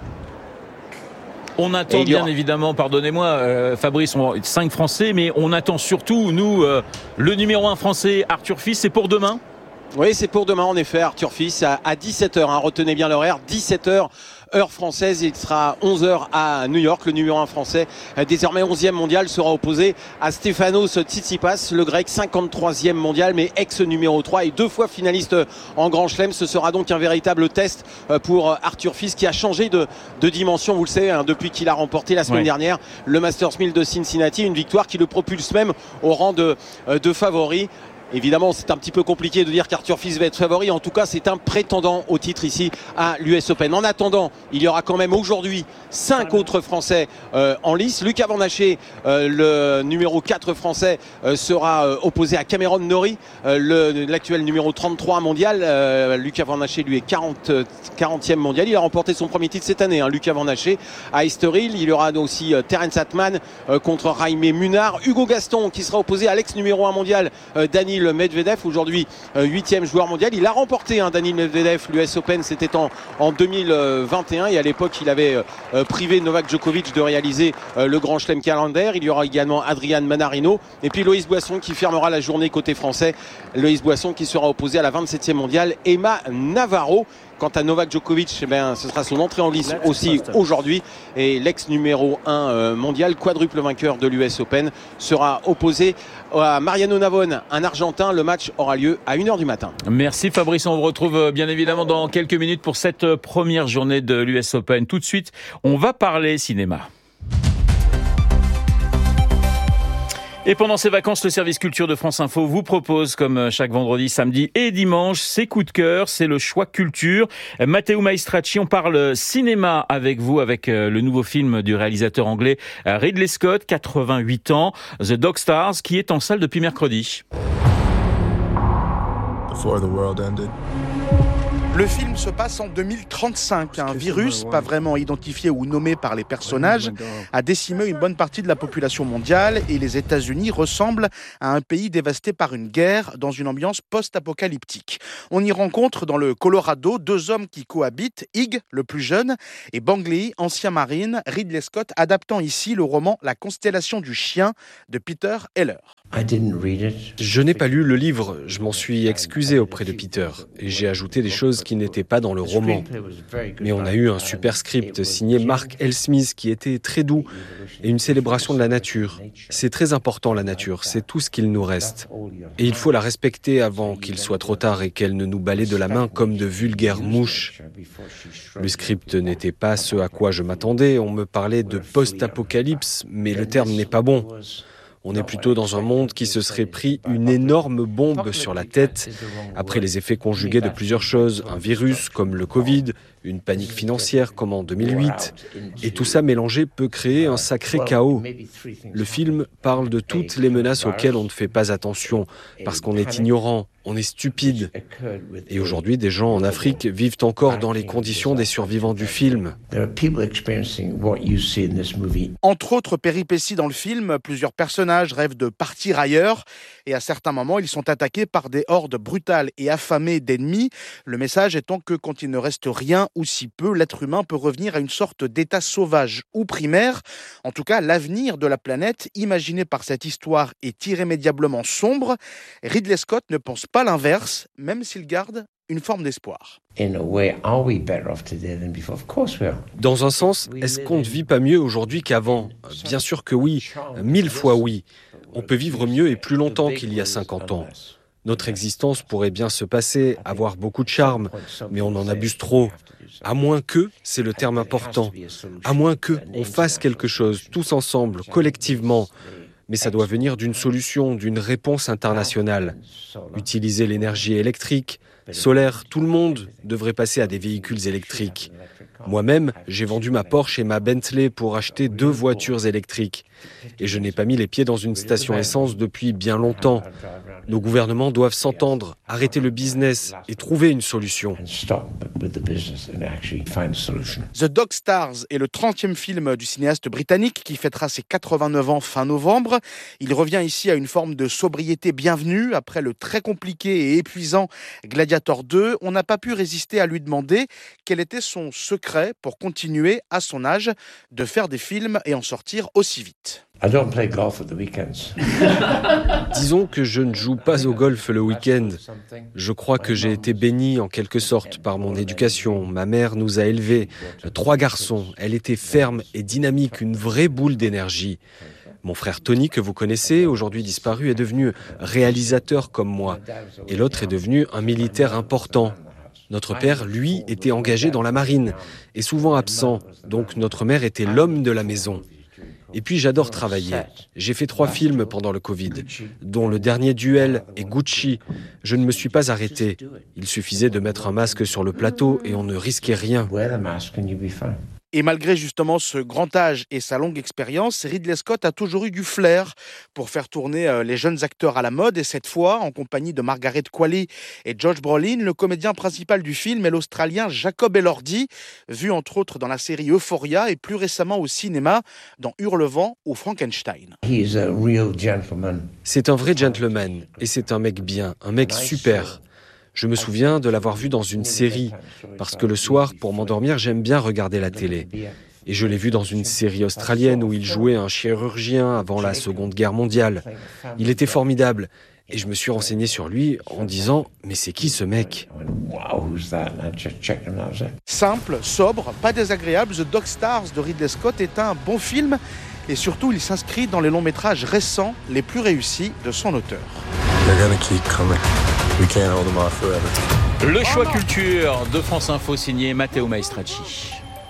On attend bien évidemment, pardonnez-moi Fabrice, 5 Français, mais on attend surtout, nous, le numéro 1 français, Arthur Fils, c'est pour demain ? Oui, c'est pour demain en effet, Arthur Fils, à 17h, retenez bien l'horaire, 17h. Heure française, il sera 11h à New York. Le numéro 1 français, désormais 11e mondial, sera opposé à Stefanos Tsitsipas, le grec 53e mondial, mais ex-numéro 3 et 2 fois finaliste en Grand Chelem. Ce sera donc un véritable test pour Arthur Fils qui a changé de dimension, vous le savez, depuis qu'il a remporté la semaine dernière le Masters 1000 de Cincinnati, une victoire qui le propulse même au rang de favori. Évidemment, c'est un petit peu compliqué de dire qu'Arthur Fils va être favori. En tout cas, c'est un prétendant au titre ici à l'US Open. En attendant, il y aura quand même aujourd'hui 5 autres Français en lice. Lucas Van Haché, le numéro 4 français, sera opposé à Cameron Norrie, l'actuel numéro 33 mondial. Lucas Van Haché, lui, est 40e mondial. Il a remporté son premier titre cette année, Lucas Van Haché, à Estoril. Il y aura aussi Terence Atman contre Jaime Munar. Hugo Gaston, qui sera opposé à l'ex numéro 1 mondial, Daniel Danil Medvedev, aujourd'hui 8e joueur mondial. Il a remporté Danil Medvedev, l'US Open, c'était en 2021 et à l'époque il avait privé Novak Djokovic de réaliser le Grand Chelem calendaire. Il y aura également Adrian Manarino et puis Loïs Boisson qui fermera la journée côté français. Loïs Boisson qui sera opposé à la 27e mondiale Emma Navarro. Quant à Novak Djokovic, ce sera son entrée en lice aussi aujourd'hui. Et l'ex numéro 1 mondial, quadruple vainqueur de l'US Open, sera opposé à Mariano Navone, un Argentin. Le match aura lieu à 1h du matin. Merci Fabrice, on vous retrouve bien évidemment dans quelques minutes pour cette première journée de l'US Open. Tout de suite, on va parler cinéma. Et pendant ces vacances, le service culture de France Info vous propose, comme chaque vendredi, samedi et dimanche, ses coups de cœur. C'est le choix culture. Matteo Maestracci, on parle cinéma avec vous, avec le nouveau film du réalisateur anglais Ridley Scott, 88 ans, The Dog Stars, qui est en salle depuis mercredi. Before the world ended. Le film se passe en 2035. Un virus, pas vraiment identifié ou nommé par les personnages, a décimé une bonne partie de la population mondiale et les États-Unis ressemblent à un pays dévasté par une guerre dans une ambiance post-apocalyptique. On y rencontre dans le Colorado 2 hommes qui cohabitent, Ig, le plus jeune, et Bang Lee, ancien marine, Ridley Scott adaptant ici le roman La constellation du chien de Peter Heller. Je n'ai pas lu le livre, je m'en suis excusé auprès de Peter et j'ai ajouté des choses qui n'étaient pas dans le roman. Mais on a eu un super script signé Mark L. Smith qui était très doux et une célébration de la nature. C'est très important la nature, c'est tout ce qu'il nous reste. Et il faut la respecter avant qu'il soit trop tard et qu'elle ne nous balaie de la main comme de vulgaires mouches. Le script n'était pas ce à quoi je m'attendais, on me parlait de post-apocalypse, mais le terme n'est pas bon. On est plutôt dans un monde qui se serait pris une énorme bombe sur la tête, après les effets conjugués de plusieurs choses, un virus comme le Covid, une panique financière comme en 2008, et tout ça mélangé peut créer un sacré chaos. Le film parle de toutes les menaces auxquelles on ne fait pas attention, parce qu'on est ignorant, on est stupide. Et aujourd'hui, des gens en Afrique vivent encore dans les conditions des survivants du film. Entre autres péripéties dans le film, plusieurs personnages rêvent de partir ailleurs et à certains moments, ils sont attaqués par des hordes brutales et affamées d'ennemis. Le message étant que quand il ne reste rien ou si peu, l'être humain peut revenir à une sorte d'état sauvage ou primaire. En tout cas, l'avenir de la planète, imaginé par cette histoire, est irrémédiablement sombre. Ridley Scott ne pense pas l'inverse, même s'il garde une forme d'espoir. Dans un sens, est-ce qu'on ne vit pas mieux aujourd'hui qu'avant ? Bien sûr que oui, 1000 fois oui. On peut vivre mieux et plus longtemps qu'il y a 50 ans. Notre existence pourrait bien se passer, avoir beaucoup de charme, mais on en abuse trop. À moins que, c'est le terme important, à moins que on fasse quelque chose, tous ensemble, collectivement. Mais ça doit venir d'une solution, d'une réponse internationale. Utiliser l'énergie électrique, solaire, tout le monde devrait passer à des véhicules électriques. Moi-même, j'ai vendu ma Porsche et ma Bentley pour acheter 2 voitures électriques. Et je n'ai pas mis les pieds dans une station essence depuis bien longtemps. Nos gouvernements doivent s'entendre, arrêter le business et trouver une solution. The Dog Stars est le 30e film du cinéaste britannique qui fêtera ses 89 ans fin novembre. Il revient ici à une forme de sobriété bienvenue. Après le très compliqué et épuisant Gladiator 2, on n'a pas pu résister à lui demander quel était son secret pour continuer, à son âge, de faire des films et en sortir aussi vite. Disons que je ne joue pas au golf le week-end. Je crois que j'ai été béni en quelque sorte par mon éducation. Ma mère nous a élevés, 3 garçons. Elle était ferme et dynamique, une vraie boule d'énergie. Mon frère Tony, que vous connaissez, aujourd'hui disparu, est devenu réalisateur comme moi. Et l'autre est devenu un militaire important. Notre père, lui, était engagé dans la marine et souvent absent. Donc notre mère était l'homme de la maison. Et puis j'adore travailler. J'ai fait 3 films pendant le Covid, dont le dernier Duel et Gucci. Je ne me suis pas arrêté. Il suffisait de mettre un masque sur le plateau et on ne risquait rien. Et malgré justement ce grand âge et sa longue expérience, Ridley Scott a toujours eu du flair pour faire tourner les jeunes acteurs à la mode. Et cette fois, en compagnie de Margaret Qualley et Josh Brolin, le comédien principal du film est l'Australien Jacob Elordi, vu entre autres dans la série Euphoria et plus récemment au cinéma dans Hurlevent ou Frankenstein. C'est un vrai gentleman et c'est un mec bien, un mec super. Je me souviens de l'avoir vu dans une série, parce que le soir, pour m'endormir, j'aime bien regarder la télé. Et je l'ai vu dans une série australienne où il jouait un chirurgien avant la Seconde Guerre mondiale. Il était formidable. Et je me suis renseigné sur lui en disant « Mais c'est qui ce mec ?» Simple, sobre, pas désagréable, The Dog Stars de Ridley Scott est un bon film. Et surtout, il s'inscrit dans les longs métrages récents les plus réussis de son auteur. Le choix culture de France Info signé Matteo Maestracci.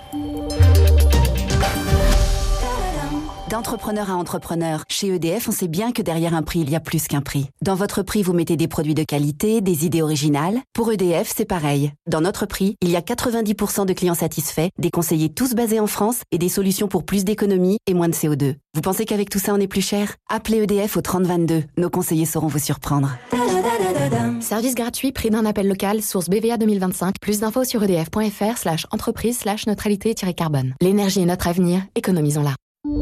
D'entrepreneur à entrepreneur, chez EDF, on sait bien que derrière un prix, il y a plus qu'un prix. Dans votre prix, vous mettez des produits de qualité, des idées originales. Pour EDF, c'est pareil. Dans notre prix, il y a 90% de clients satisfaits, des conseillers tous basés en France et des solutions pour plus d'économie et moins de CO2. Vous pensez qu'avec tout ça, on est plus cher ? Appelez EDF au 3022. Nos conseillers sauront vous surprendre. Service gratuit, prix d'un appel local, source BVA 2025. Plus d'infos sur edf.fr/entreprise/neutralité-carbone. L'énergie est notre avenir, économisons-la.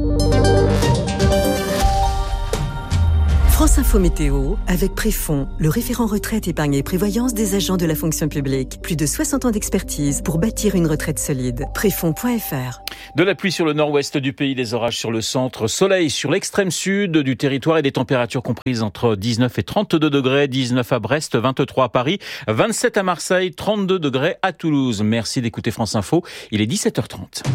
France Info Météo, avec Préfond, le référent retraite, épargne et prévoyance des agents de la fonction publique. Plus de 60 ans d'expertise pour bâtir une retraite solide. Préfond.fr. De la pluie sur le nord-ouest du pays, des orages sur le centre, soleil sur l'extrême sud du territoire et des températures comprises entre 19 et 32 degrés, 19 à Brest, 23 à Paris, 27 à Marseille, 32 degrés à Toulouse. Merci d'écouter France Info, il est 17h30.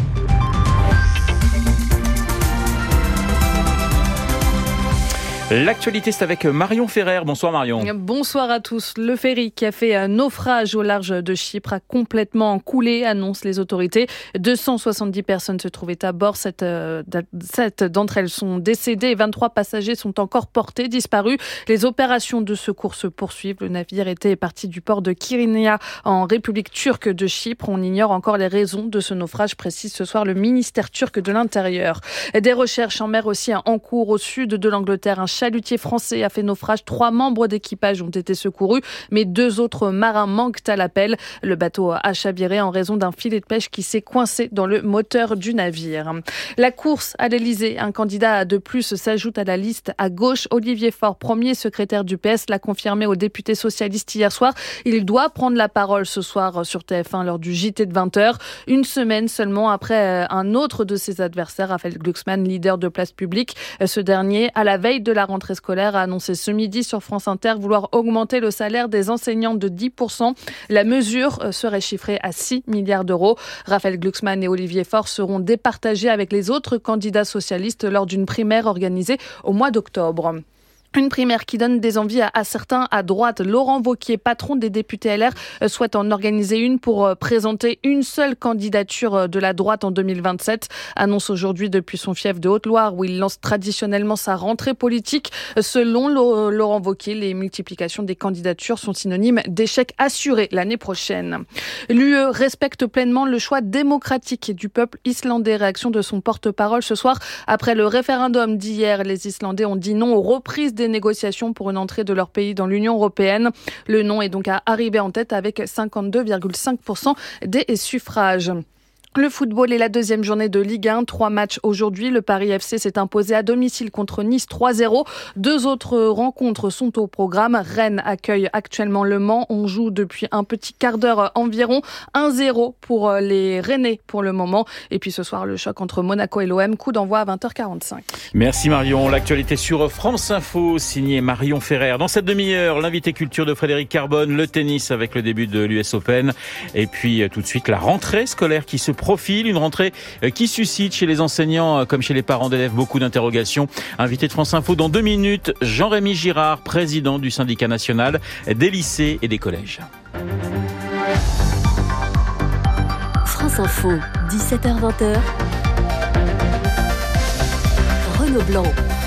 L'actualité, c'est avec Marion Ferrer. Bonsoir Marion. Bonsoir à tous. Le ferry qui a fait naufrage au large de Chypre a complètement coulé, annoncent les autorités. 270 personnes se trouvaient à bord. 7 d'entre elles sont décédées et 23 passagers sont encore portés, disparus. Les opérations de secours se poursuivent. Le navire était parti du port de Kyrenia en République turque de Chypre. On ignore encore les raisons de ce naufrage, précise ce soir le ministère turc de l'Intérieur. Des recherches en mer aussi en cours au sud de l'Angleterre. Un chalutier français a fait naufrage. 3 membres d'équipage ont été secourus, mais 2 autres marins manquent à l'appel. Le bateau a chaviré en raison d'un filet de pêche qui s'est coincé dans le moteur du navire. La course à l'Elysée, un candidat de plus s'ajoute à la liste à gauche. Olivier Faure, premier secrétaire du PS, l'a confirmé aux députés socialistes hier soir. Il doit prendre la parole ce soir sur TF1 lors du JT de 20h. Une semaine seulement après un autre de ses adversaires, Raphaël Glucksmann, leader de Place Publique. Ce dernier, à la veille de la rentrée scolaire, a annoncé ce midi sur France Inter vouloir augmenter le salaire des enseignants de 10%. La mesure serait chiffrée à 6 milliards d'euros. Raphaël Glucksmann et Olivier Faure seront départagés avec les autres candidats socialistes lors d'une primaire organisée au mois d'octobre. Une primaire qui donne des envies à certains à droite. Laurent Wauquiez, patron des députés LR, souhaite en organiser une pour présenter une seule candidature de la droite en 2027. Annonce aujourd'hui depuis son fief de Haute-Loire où il lance traditionnellement sa rentrée politique. Selon Laurent Wauquiez, les multiplications des candidatures sont synonymes d'échec assuré l'année prochaine. L'UE respecte pleinement le choix démocratique du peuple islandais. Réaction de son porte-parole ce soir. Après le référendum d'hier, les Islandais ont dit non aux reprises des négociations pour une entrée de leur pays dans l'Union européenne. Le non est donc à arriver en tête avec 52,5% des suffrages. Le football est la deuxième journée de Ligue 1. 3 matchs aujourd'hui. Le Paris FC s'est imposé à domicile contre Nice 3-0. 2 autres rencontres sont au programme. Rennes accueille actuellement Le Mans. On joue depuis un petit quart d'heure environ. 1-0 pour les Rennais pour le moment. Et puis ce soir, le choc entre Monaco et l'OM. Coup d'envoi à 20h45. Merci Marion. L'actualité sur France Info, signé Marion Ferrer. Dans cette demi-heure, l'invité culture de Frédéric Carbone, le tennis avec le début de l'US Open. Et puis tout de suite, la rentrée scolaire qui se profile, une rentrée qui suscite chez les enseignants comme chez les parents d'élèves beaucoup d'interrogations. Invité de France Info dans 2 minutes, Jean-Rémy Girard, président du syndicat national des lycées et des collèges. France Info, 17h-20h. Renaud Blanc.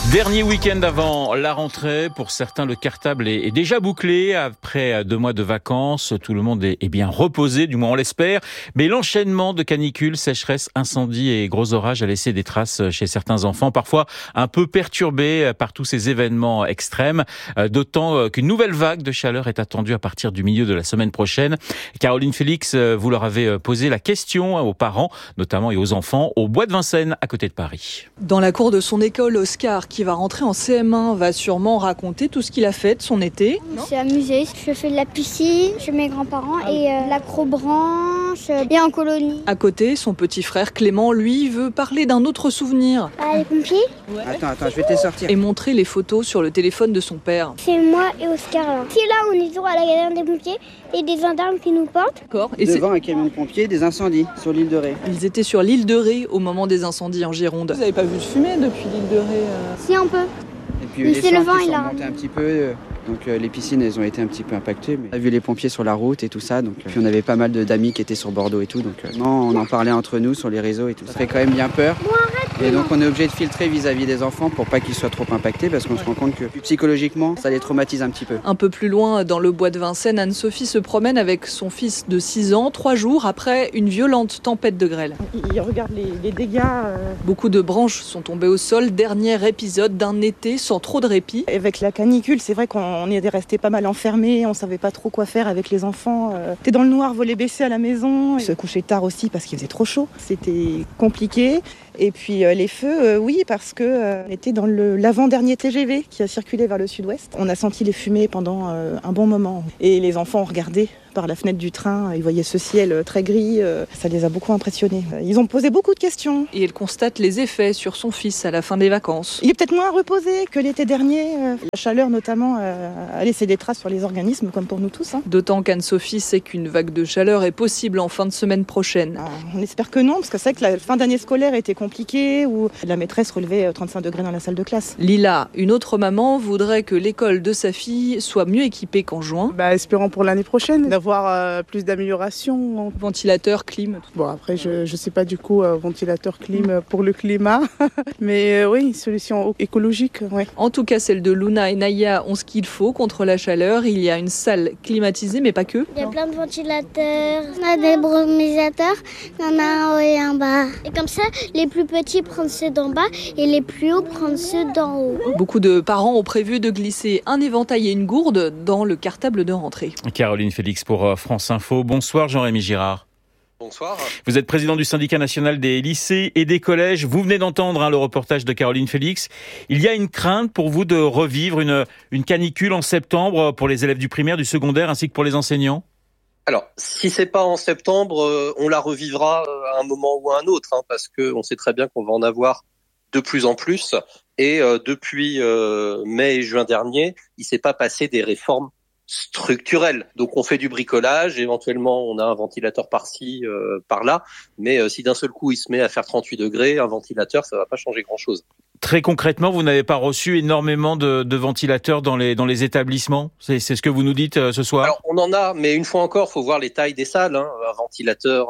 Dernier week-end avant la rentrée. Pour certains, le cartable est déjà bouclé. Après 2 mois de vacances, tout le monde est bien reposé, du moins on l'espère. Mais l'enchaînement de canicules, sécheresse, incendies et gros orages a laissé des traces chez certains enfants, parfois un peu perturbés par tous ces événements extrêmes. D'autant qu'une nouvelle vague de chaleur est attendue à partir du milieu de la semaine prochaine. Caroline Félix, vous leur avez posé la question aux parents, notamment et aux enfants, au Bois de Vincennes, à côté de Paris. Dans la cour de son école, Oscar, qui va rentrer en CM1, va sûrement raconter tout ce qu'il a fait de son été. Je me suis amusée. Je fais de la piscine chez mes grands-parents et l'acrobranche et en colonie. À côté, son petit frère Clément, lui, veut parler d'un autre souvenir. Les pompiers ? Ouais. Attends, je vais te sortir. Et montrer les photos sur le téléphone de son père. C'est moi et Oscar là. C'est là où on est toujours à la galerie des pompiers et des gendarmes qui nous portent. D'accord. Et devant un camion de pompiers, des incendies sur l'île de Ré. Ils étaient sur l'île de Ré au moment des incendies en Gironde. Vous n'avez pas vu de fumée depuis l'île de Ré Si, un peu. Et puis les centres sont remontés un petit peu, donc les piscines elles ont été un petit peu impactées. Mais on a vu les pompiers sur la route et tout ça, donc puis on avait pas mal d'amis qui étaient sur Bordeaux et tout, donc non, on en parlait entre nous sur les réseaux et tout. Ça fait quand même bien peur. Et donc on est obligé de filtrer vis-à-vis des enfants pour pas qu'ils soient trop impactés parce qu'on se rend compte que psychologiquement ça les traumatise un petit peu. Un peu plus loin dans le Bois de Vincennes, Anne-Sophie se promène avec son fils de 6 ans, 3 jours après une violente tempête de grêle. Il regarde les dégâts. Beaucoup de branches sont tombées au sol, dernier épisode d'un été sans trop de répit. Avec la canicule, c'est vrai qu'on est resté pas mal enfermés, on savait pas trop quoi faire avec les enfants. T'es dans le noir, volets baissés à la maison, se coucher tard aussi parce qu'il faisait trop chaud. C'était compliqué. Et puis les feux, oui, parce que on était dans l'avant-dernier TGV qui a circulé vers le sud-ouest. On a senti les fumées pendant un bon moment. Et les enfants ont regardé par la fenêtre du train, ils voyaient ce ciel très gris, ça les a beaucoup impressionnés. Ils ont posé beaucoup de questions. Et elle constate les effets sur son fils à la fin des vacances. Il est peut-être moins reposé que l'été dernier. La chaleur notamment a laissé des traces sur les organismes, comme pour nous tous. D'autant qu'Anne-Sophie sait qu'une vague de chaleur est possible en fin de semaine prochaine. On espère que non, parce que c'est vrai que la fin d'année scolaire était compliquée, où la maîtresse relevait 35 degrés dans la salle de classe. Lila, une autre maman, voudrait que l'école de sa fille soit mieux équipée qu'en juin. Espérons pour l'année prochaine d'avoir plus d'amélioration. Ventilateur, clim. Bon, après, je sais pas du coup, ventilateur, clim pour le climat. Mais oui, une solution écologique. Ouais. En tout cas, celle de Luna et Naya ont ce qu'il faut contre la chaleur. Il y a une salle climatisée, mais pas que. Il y a plein de ventilateurs, on a des brumisateurs, il y en a un haut et un bas. Et comme ça, les plus petits prennent ceux d'en bas et les plus hauts prennent ceux d'en haut. Beaucoup de parents ont prévu de glisser un éventail et une gourde dans le cartable de rentrée. Caroline Félix pour France Info. Bonsoir Jean-Rémy Girard. Bonsoir. Vous êtes président du syndicat national des lycées et des collèges. Vous venez d'entendre le reportage de Caroline Félix. Il y a une crainte pour vous de revivre une canicule en septembre pour les élèves du primaire, du secondaire ainsi que pour les enseignants ? Alors, si c'est pas en septembre, on la revivra à un moment ou à un autre, parce que on sait très bien qu'on va en avoir de plus en plus. Et depuis mai et juin dernier, il s'est pas passé des réformes structurelles. Donc on fait du bricolage, éventuellement on a un ventilateur par-ci, par-là, mais si d'un seul coup il se met à faire 38 degrés, un ventilateur, ça va pas changer grand-chose. Très concrètement, vous n'avez pas reçu énormément de ventilateurs dans les établissements ? C'est ce que vous nous dites ce soir ? Alors on en a, mais une fois encore, faut voir les tailles des salles. Un ventilateur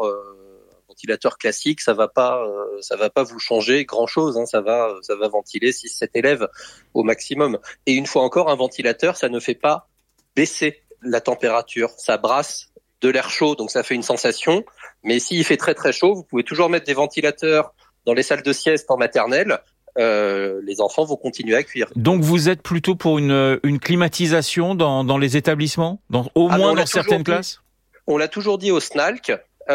classique, ça va pas vous changer grand-chose. Ça va ventiler 6-7 élèves au maximum. Et une fois encore, un ventilateur, ça ne fait pas baisser la température. Ça brasse de l'air chaud, donc ça fait une sensation. Mais s'il fait très très chaud, vous pouvez toujours mettre des ventilateurs dans les salles de sieste en maternelle. Les enfants vont continuer à cuire. Donc vous êtes plutôt pour une climatisation dans les établissements, au moins dans certaines classes ? On l'a toujours dit au SNALC.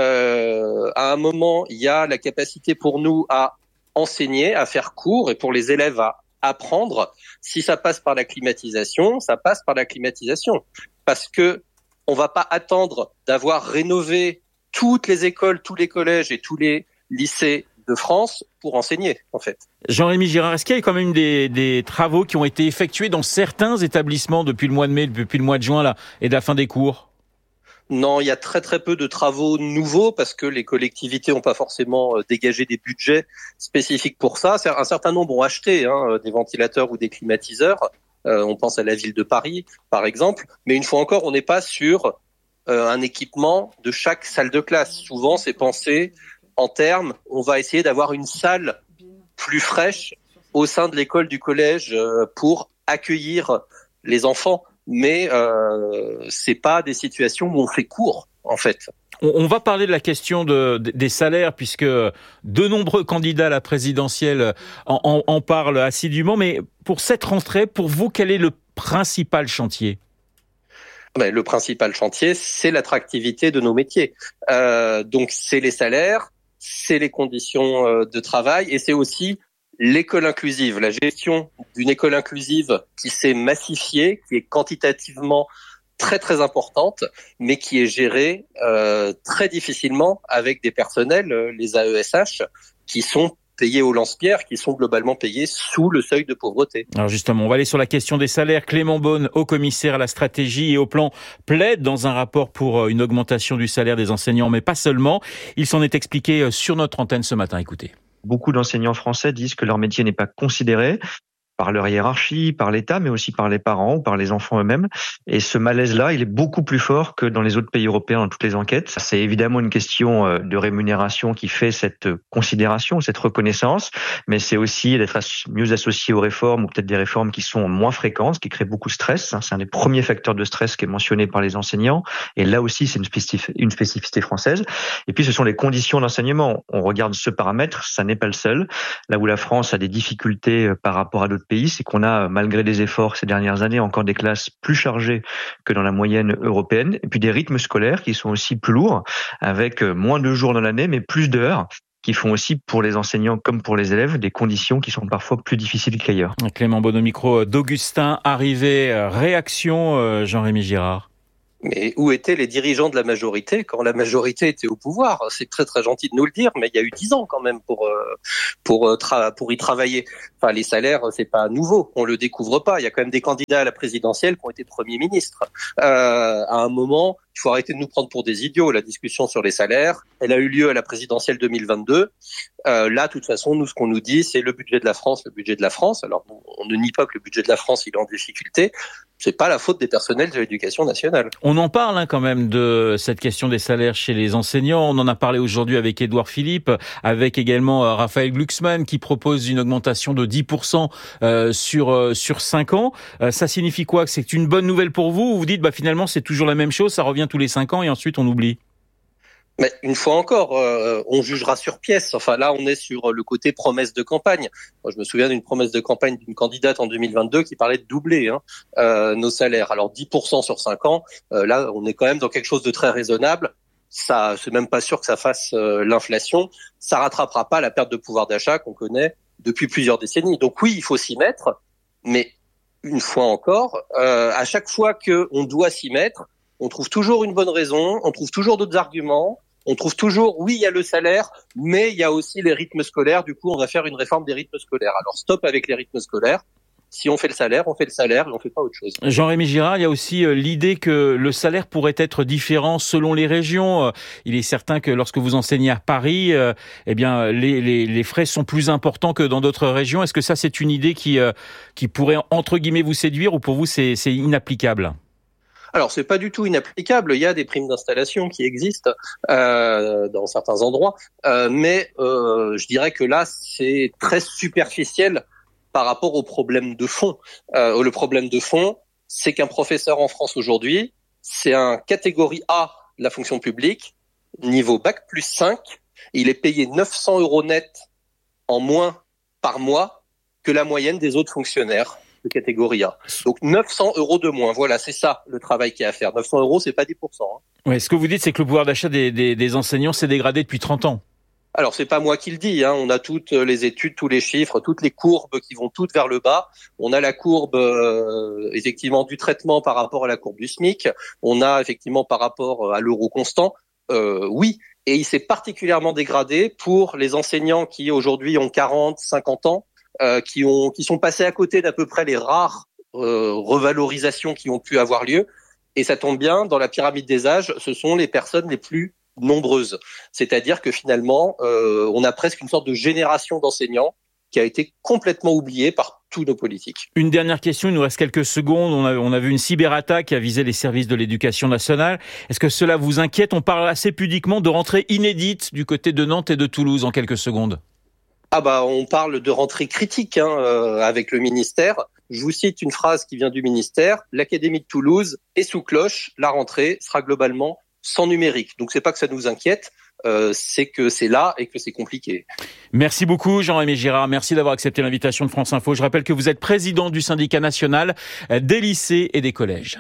À un moment, il y a la capacité pour nous à enseigner, à faire cours, et pour les élèves à apprendre. Si ça passe par la climatisation, ça passe par la climatisation. Parce que on va pas attendre d'avoir rénové toutes les écoles, tous les collèges et tous les lycées de France pour enseigner, en fait. Jean-Rémy Girard, est-ce qu'il y a quand même des travaux qui ont été effectués dans certains établissements depuis le mois de mai, depuis le mois de juin là, et de la fin des cours ? Non, il y a très très peu de travaux nouveaux parce que les collectivités n'ont pas forcément dégagé des budgets spécifiques pour ça. Un certain nombre ont acheté des ventilateurs ou des climatiseurs. On pense à la ville de Paris, par exemple. Mais une fois encore, on n'est pas sur un équipement de chaque salle de classe. Souvent, c'est pensé en termes, on va essayer d'avoir une salle plus fraîche au sein de l'école, du collège, pour accueillir les enfants. Mais c'est pas des situations où on fait court, en fait. On va parler de la question des salaires, puisque de nombreux candidats à la présidentielle en parlent assidûment. Mais pour cette rentrée, pour vous, quel est le principal chantier ? Le principal chantier, c'est l'attractivité de nos métiers. Donc, c'est les salaires, c'est les conditions de travail, et c'est aussi l'école inclusive, la gestion d'une école inclusive qui s'est massifiée, qui est quantitativement très très importante, mais qui est gérée très difficilement avec des personnels, les AESH, qui sont payés au lance-pierre, qui sont globalement payés sous le seuil de pauvreté. Alors justement, on va aller sur la question des salaires. Clément Beaune, haut-commissaire à la stratégie et au plan, plaide dans un rapport pour une augmentation du salaire des enseignants, mais pas seulement. Il s'en est expliqué sur notre antenne ce matin. Écoutez. Beaucoup d'enseignants français disent que leur métier n'est pas considéré par leur hiérarchie, par l'État, mais aussi par les parents ou par les enfants eux-mêmes. Et ce malaise-là, il est beaucoup plus fort que dans les autres pays européens, dans toutes les enquêtes. C'est évidemment une question de rémunération qui fait cette considération, cette reconnaissance, mais c'est aussi d'être mieux associé aux réformes, ou peut-être des réformes qui sont moins fréquentes, qui créent beaucoup de stress. C'est un des premiers facteurs de stress qui est mentionné par les enseignants. Et là aussi, c'est une spécificité française. Et puis, ce sont les conditions d'enseignement. On regarde ce paramètre, ça n'est pas le seul. Là où la France a des difficultés par rapport à d'autres pays, c'est qu'on a, malgré des efforts ces dernières années, encore des classes plus chargées que dans la moyenne européenne, et puis des rythmes scolaires qui sont aussi plus lourds, avec moins de jours dans l'année, mais plus d'heures, qui font aussi pour les enseignants comme pour les élèves des conditions qui sont parfois plus difficiles qu'ailleurs. Clément Beaune au micro d'Augustin Arrivé. Réaction, Jean-Rémy Girard. Mais où étaient les dirigeants de la majorité quand la majorité était au pouvoir ? C'est très très gentil de nous le dire, mais il y a eu 10 ans quand même pour y travailler. Enfin, les salaires, c'est pas nouveau, on le découvre pas. Il y a quand même des candidats à la présidentielle qui ont été premiers ministres. À un moment, il faut arrêter de nous prendre pour des idiots. La discussion sur les salaires, elle a eu lieu à la présidentielle 2022. Là, de toute façon, nous, ce qu'on nous dit, c'est le budget de la France, le budget de la France. Alors, on ne nie pas que le budget de la France, il est en difficulté. C'est pas la faute des personnels de l'éducation nationale. On en parle quand même de cette question des salaires chez les enseignants. On en a parlé aujourd'hui avec Édouard Philippe, avec également Raphaël Glucksmann qui propose une augmentation de 10% sur 5 ans. Ça signifie quoi ? Que c'est une bonne nouvelle pour vous ? Ou vous dites finalement c'est toujours la même chose, ça revient tous les 5 ans et ensuite on oublie ? Mais une fois encore, on jugera sur pièce. Enfin là, on est sur le côté promesse de campagne. Moi, je me souviens d'une promesse de campagne d'une candidate en 2022 qui parlait de doubler nos salaires. Alors 10% sur 5 ans, là, on est quand même dans quelque chose de très raisonnable. Ça, c'est même pas sûr que ça fasse l'inflation. Ça rattrapera pas la perte de pouvoir d'achat qu'on connaît depuis plusieurs décennies. Donc oui, il faut s'y mettre, mais une fois encore, à chaque fois qu'on doit s'y mettre, on trouve toujours une bonne raison, on trouve toujours d'autres arguments. On trouve toujours, oui, il y a le salaire, mais il y a aussi les rythmes scolaires. Du coup, on va faire une réforme des rythmes scolaires. Alors, stop avec les rythmes scolaires. Si on fait le salaire et on fait pas autre chose. Jean-Rémy Girard, il y a aussi l'idée que le salaire pourrait être différent selon les régions. Il est certain que lorsque vous enseignez à Paris, les frais sont plus importants que dans d'autres régions. Est-ce que ça, c'est une idée qui pourrait, entre guillemets, vous séduire ou pour vous, c'est inapplicable ? Alors, c'est pas du tout inapplicable. Il y a des primes d'installation qui existent dans certains endroits, mais je dirais que là, c'est très superficiel par rapport au problème de fond. Le problème de fond, c'est qu'un professeur en France aujourd'hui, c'est un catégorie A de la fonction publique, niveau bac plus 5. Il est payé 900 € net en moins par mois que la moyenne des autres fonctionnaires de catégorie A. Donc 900 € de moins. Voilà, c'est ça le travail qu'il y a à faire. 900 €, c'est pas 10%. Ouais, ce que vous dites, c'est que le pouvoir d'achat des enseignants s'est dégradé depuis 30 ans. Alors, c'est pas moi qui le dis, on a toutes les études, tous les chiffres, toutes les courbes qui vont toutes vers le bas. On a la courbe, effectivement, du traitement par rapport à la courbe du SMIC. On a, effectivement, par rapport à l'euro constant. Oui. Et il s'est particulièrement dégradé pour les enseignants qui, aujourd'hui, ont 40, 50 ans, qui sont passés à côté d'à peu près les rares revalorisations qui ont pu avoir lieu. Et ça tombe bien, dans la pyramide des âges, ce sont les personnes les plus nombreuses. C'est-à-dire que finalement, on a presque une sorte de génération d'enseignants qui a été complètement oubliée par tous nos politiques. Une dernière question, il nous reste quelques secondes. On a vu une cyberattaque qui a visé les services de l'éducation nationale. Est-ce que cela vous inquiète ? On parle assez pudiquement de rentrée inédite du côté de Nantes et de Toulouse en quelques secondes. On parle de rentrée critique avec le ministère. Je vous cite une phrase qui vient du ministère. L'Académie de Toulouse est sous cloche. La rentrée sera globalement sans numérique. Donc c'est pas que ça nous inquiète, c'est que c'est là et que c'est compliqué. Merci beaucoup Jean-Aimé Girard. Merci d'avoir accepté l'invitation de France Info. Je rappelle que vous êtes président du syndicat national des lycées et des collèges.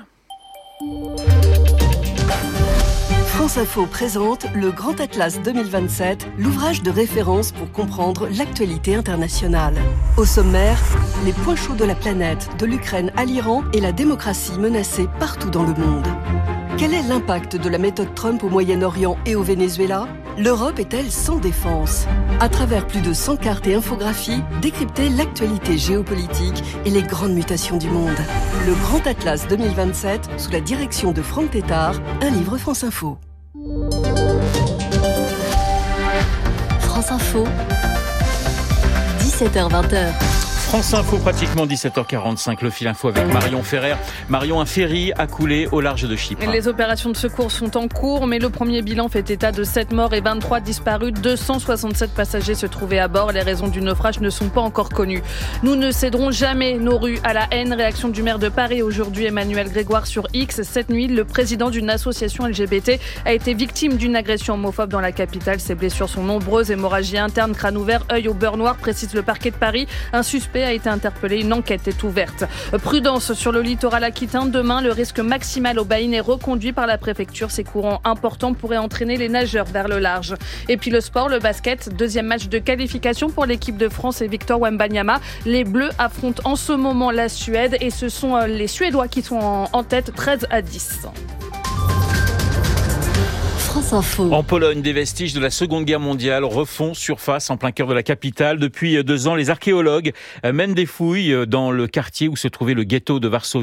France Info présente le Grand Atlas 2027, l'ouvrage de référence pour comprendre l'actualité internationale. Au sommaire, les points chauds de la planète, de l'Ukraine à l'Iran et la démocratie menacée partout dans le monde. Quel est l'impact de la méthode Trump au Moyen-Orient et au Venezuela ? L'Europe est-elle sans défense ? À travers plus de 100 cartes et infographies, décryptez l'actualité géopolitique et les grandes mutations du monde. Le Grand Atlas 2027, sous la direction de Franck Tétard, un livre France Info. France Info, 17h-20h. France Info, pratiquement 17h45, le fil info avec Marion Ferrer. Marion, un ferry a coulé au large de Chypre. Les opérations de secours sont en cours, mais le premier bilan fait état de 7 morts et 23 disparus. 267 passagers se trouvaient à bord. Les raisons du naufrage ne sont pas encore connues. Nous ne céderons jamais nos rues à la haine. Réaction du maire de Paris aujourd'hui, Emmanuel Grégoire, sur X. Cette nuit, le président d'une association LGBT a été victime d'une agression homophobe dans la capitale. Ses blessures sont nombreuses, hémorragie interne, crâne ouvert, œil au beurre noir, précise le parquet de Paris. Un suspect a été interpellé, une enquête est ouverte. Prudence sur le littoral aquitain. Demain, le risque maximal aux baïnes est reconduit par la préfecture. Ces courants importants pourraient entraîner les nageurs vers le large. Et puis le sport, le basket, deuxième match de qualification pour l'équipe de France et Victor Wembanyama. Les Bleus affrontent en ce moment la Suède et ce sont les Suédois qui sont en tête 13-10. En Pologne, des vestiges de la Seconde Guerre mondiale refont surface en plein cœur de la capitale. Depuis 2 ans, les archéologues mènent des fouilles dans le quartier où se trouvait le ghetto de Varsovie.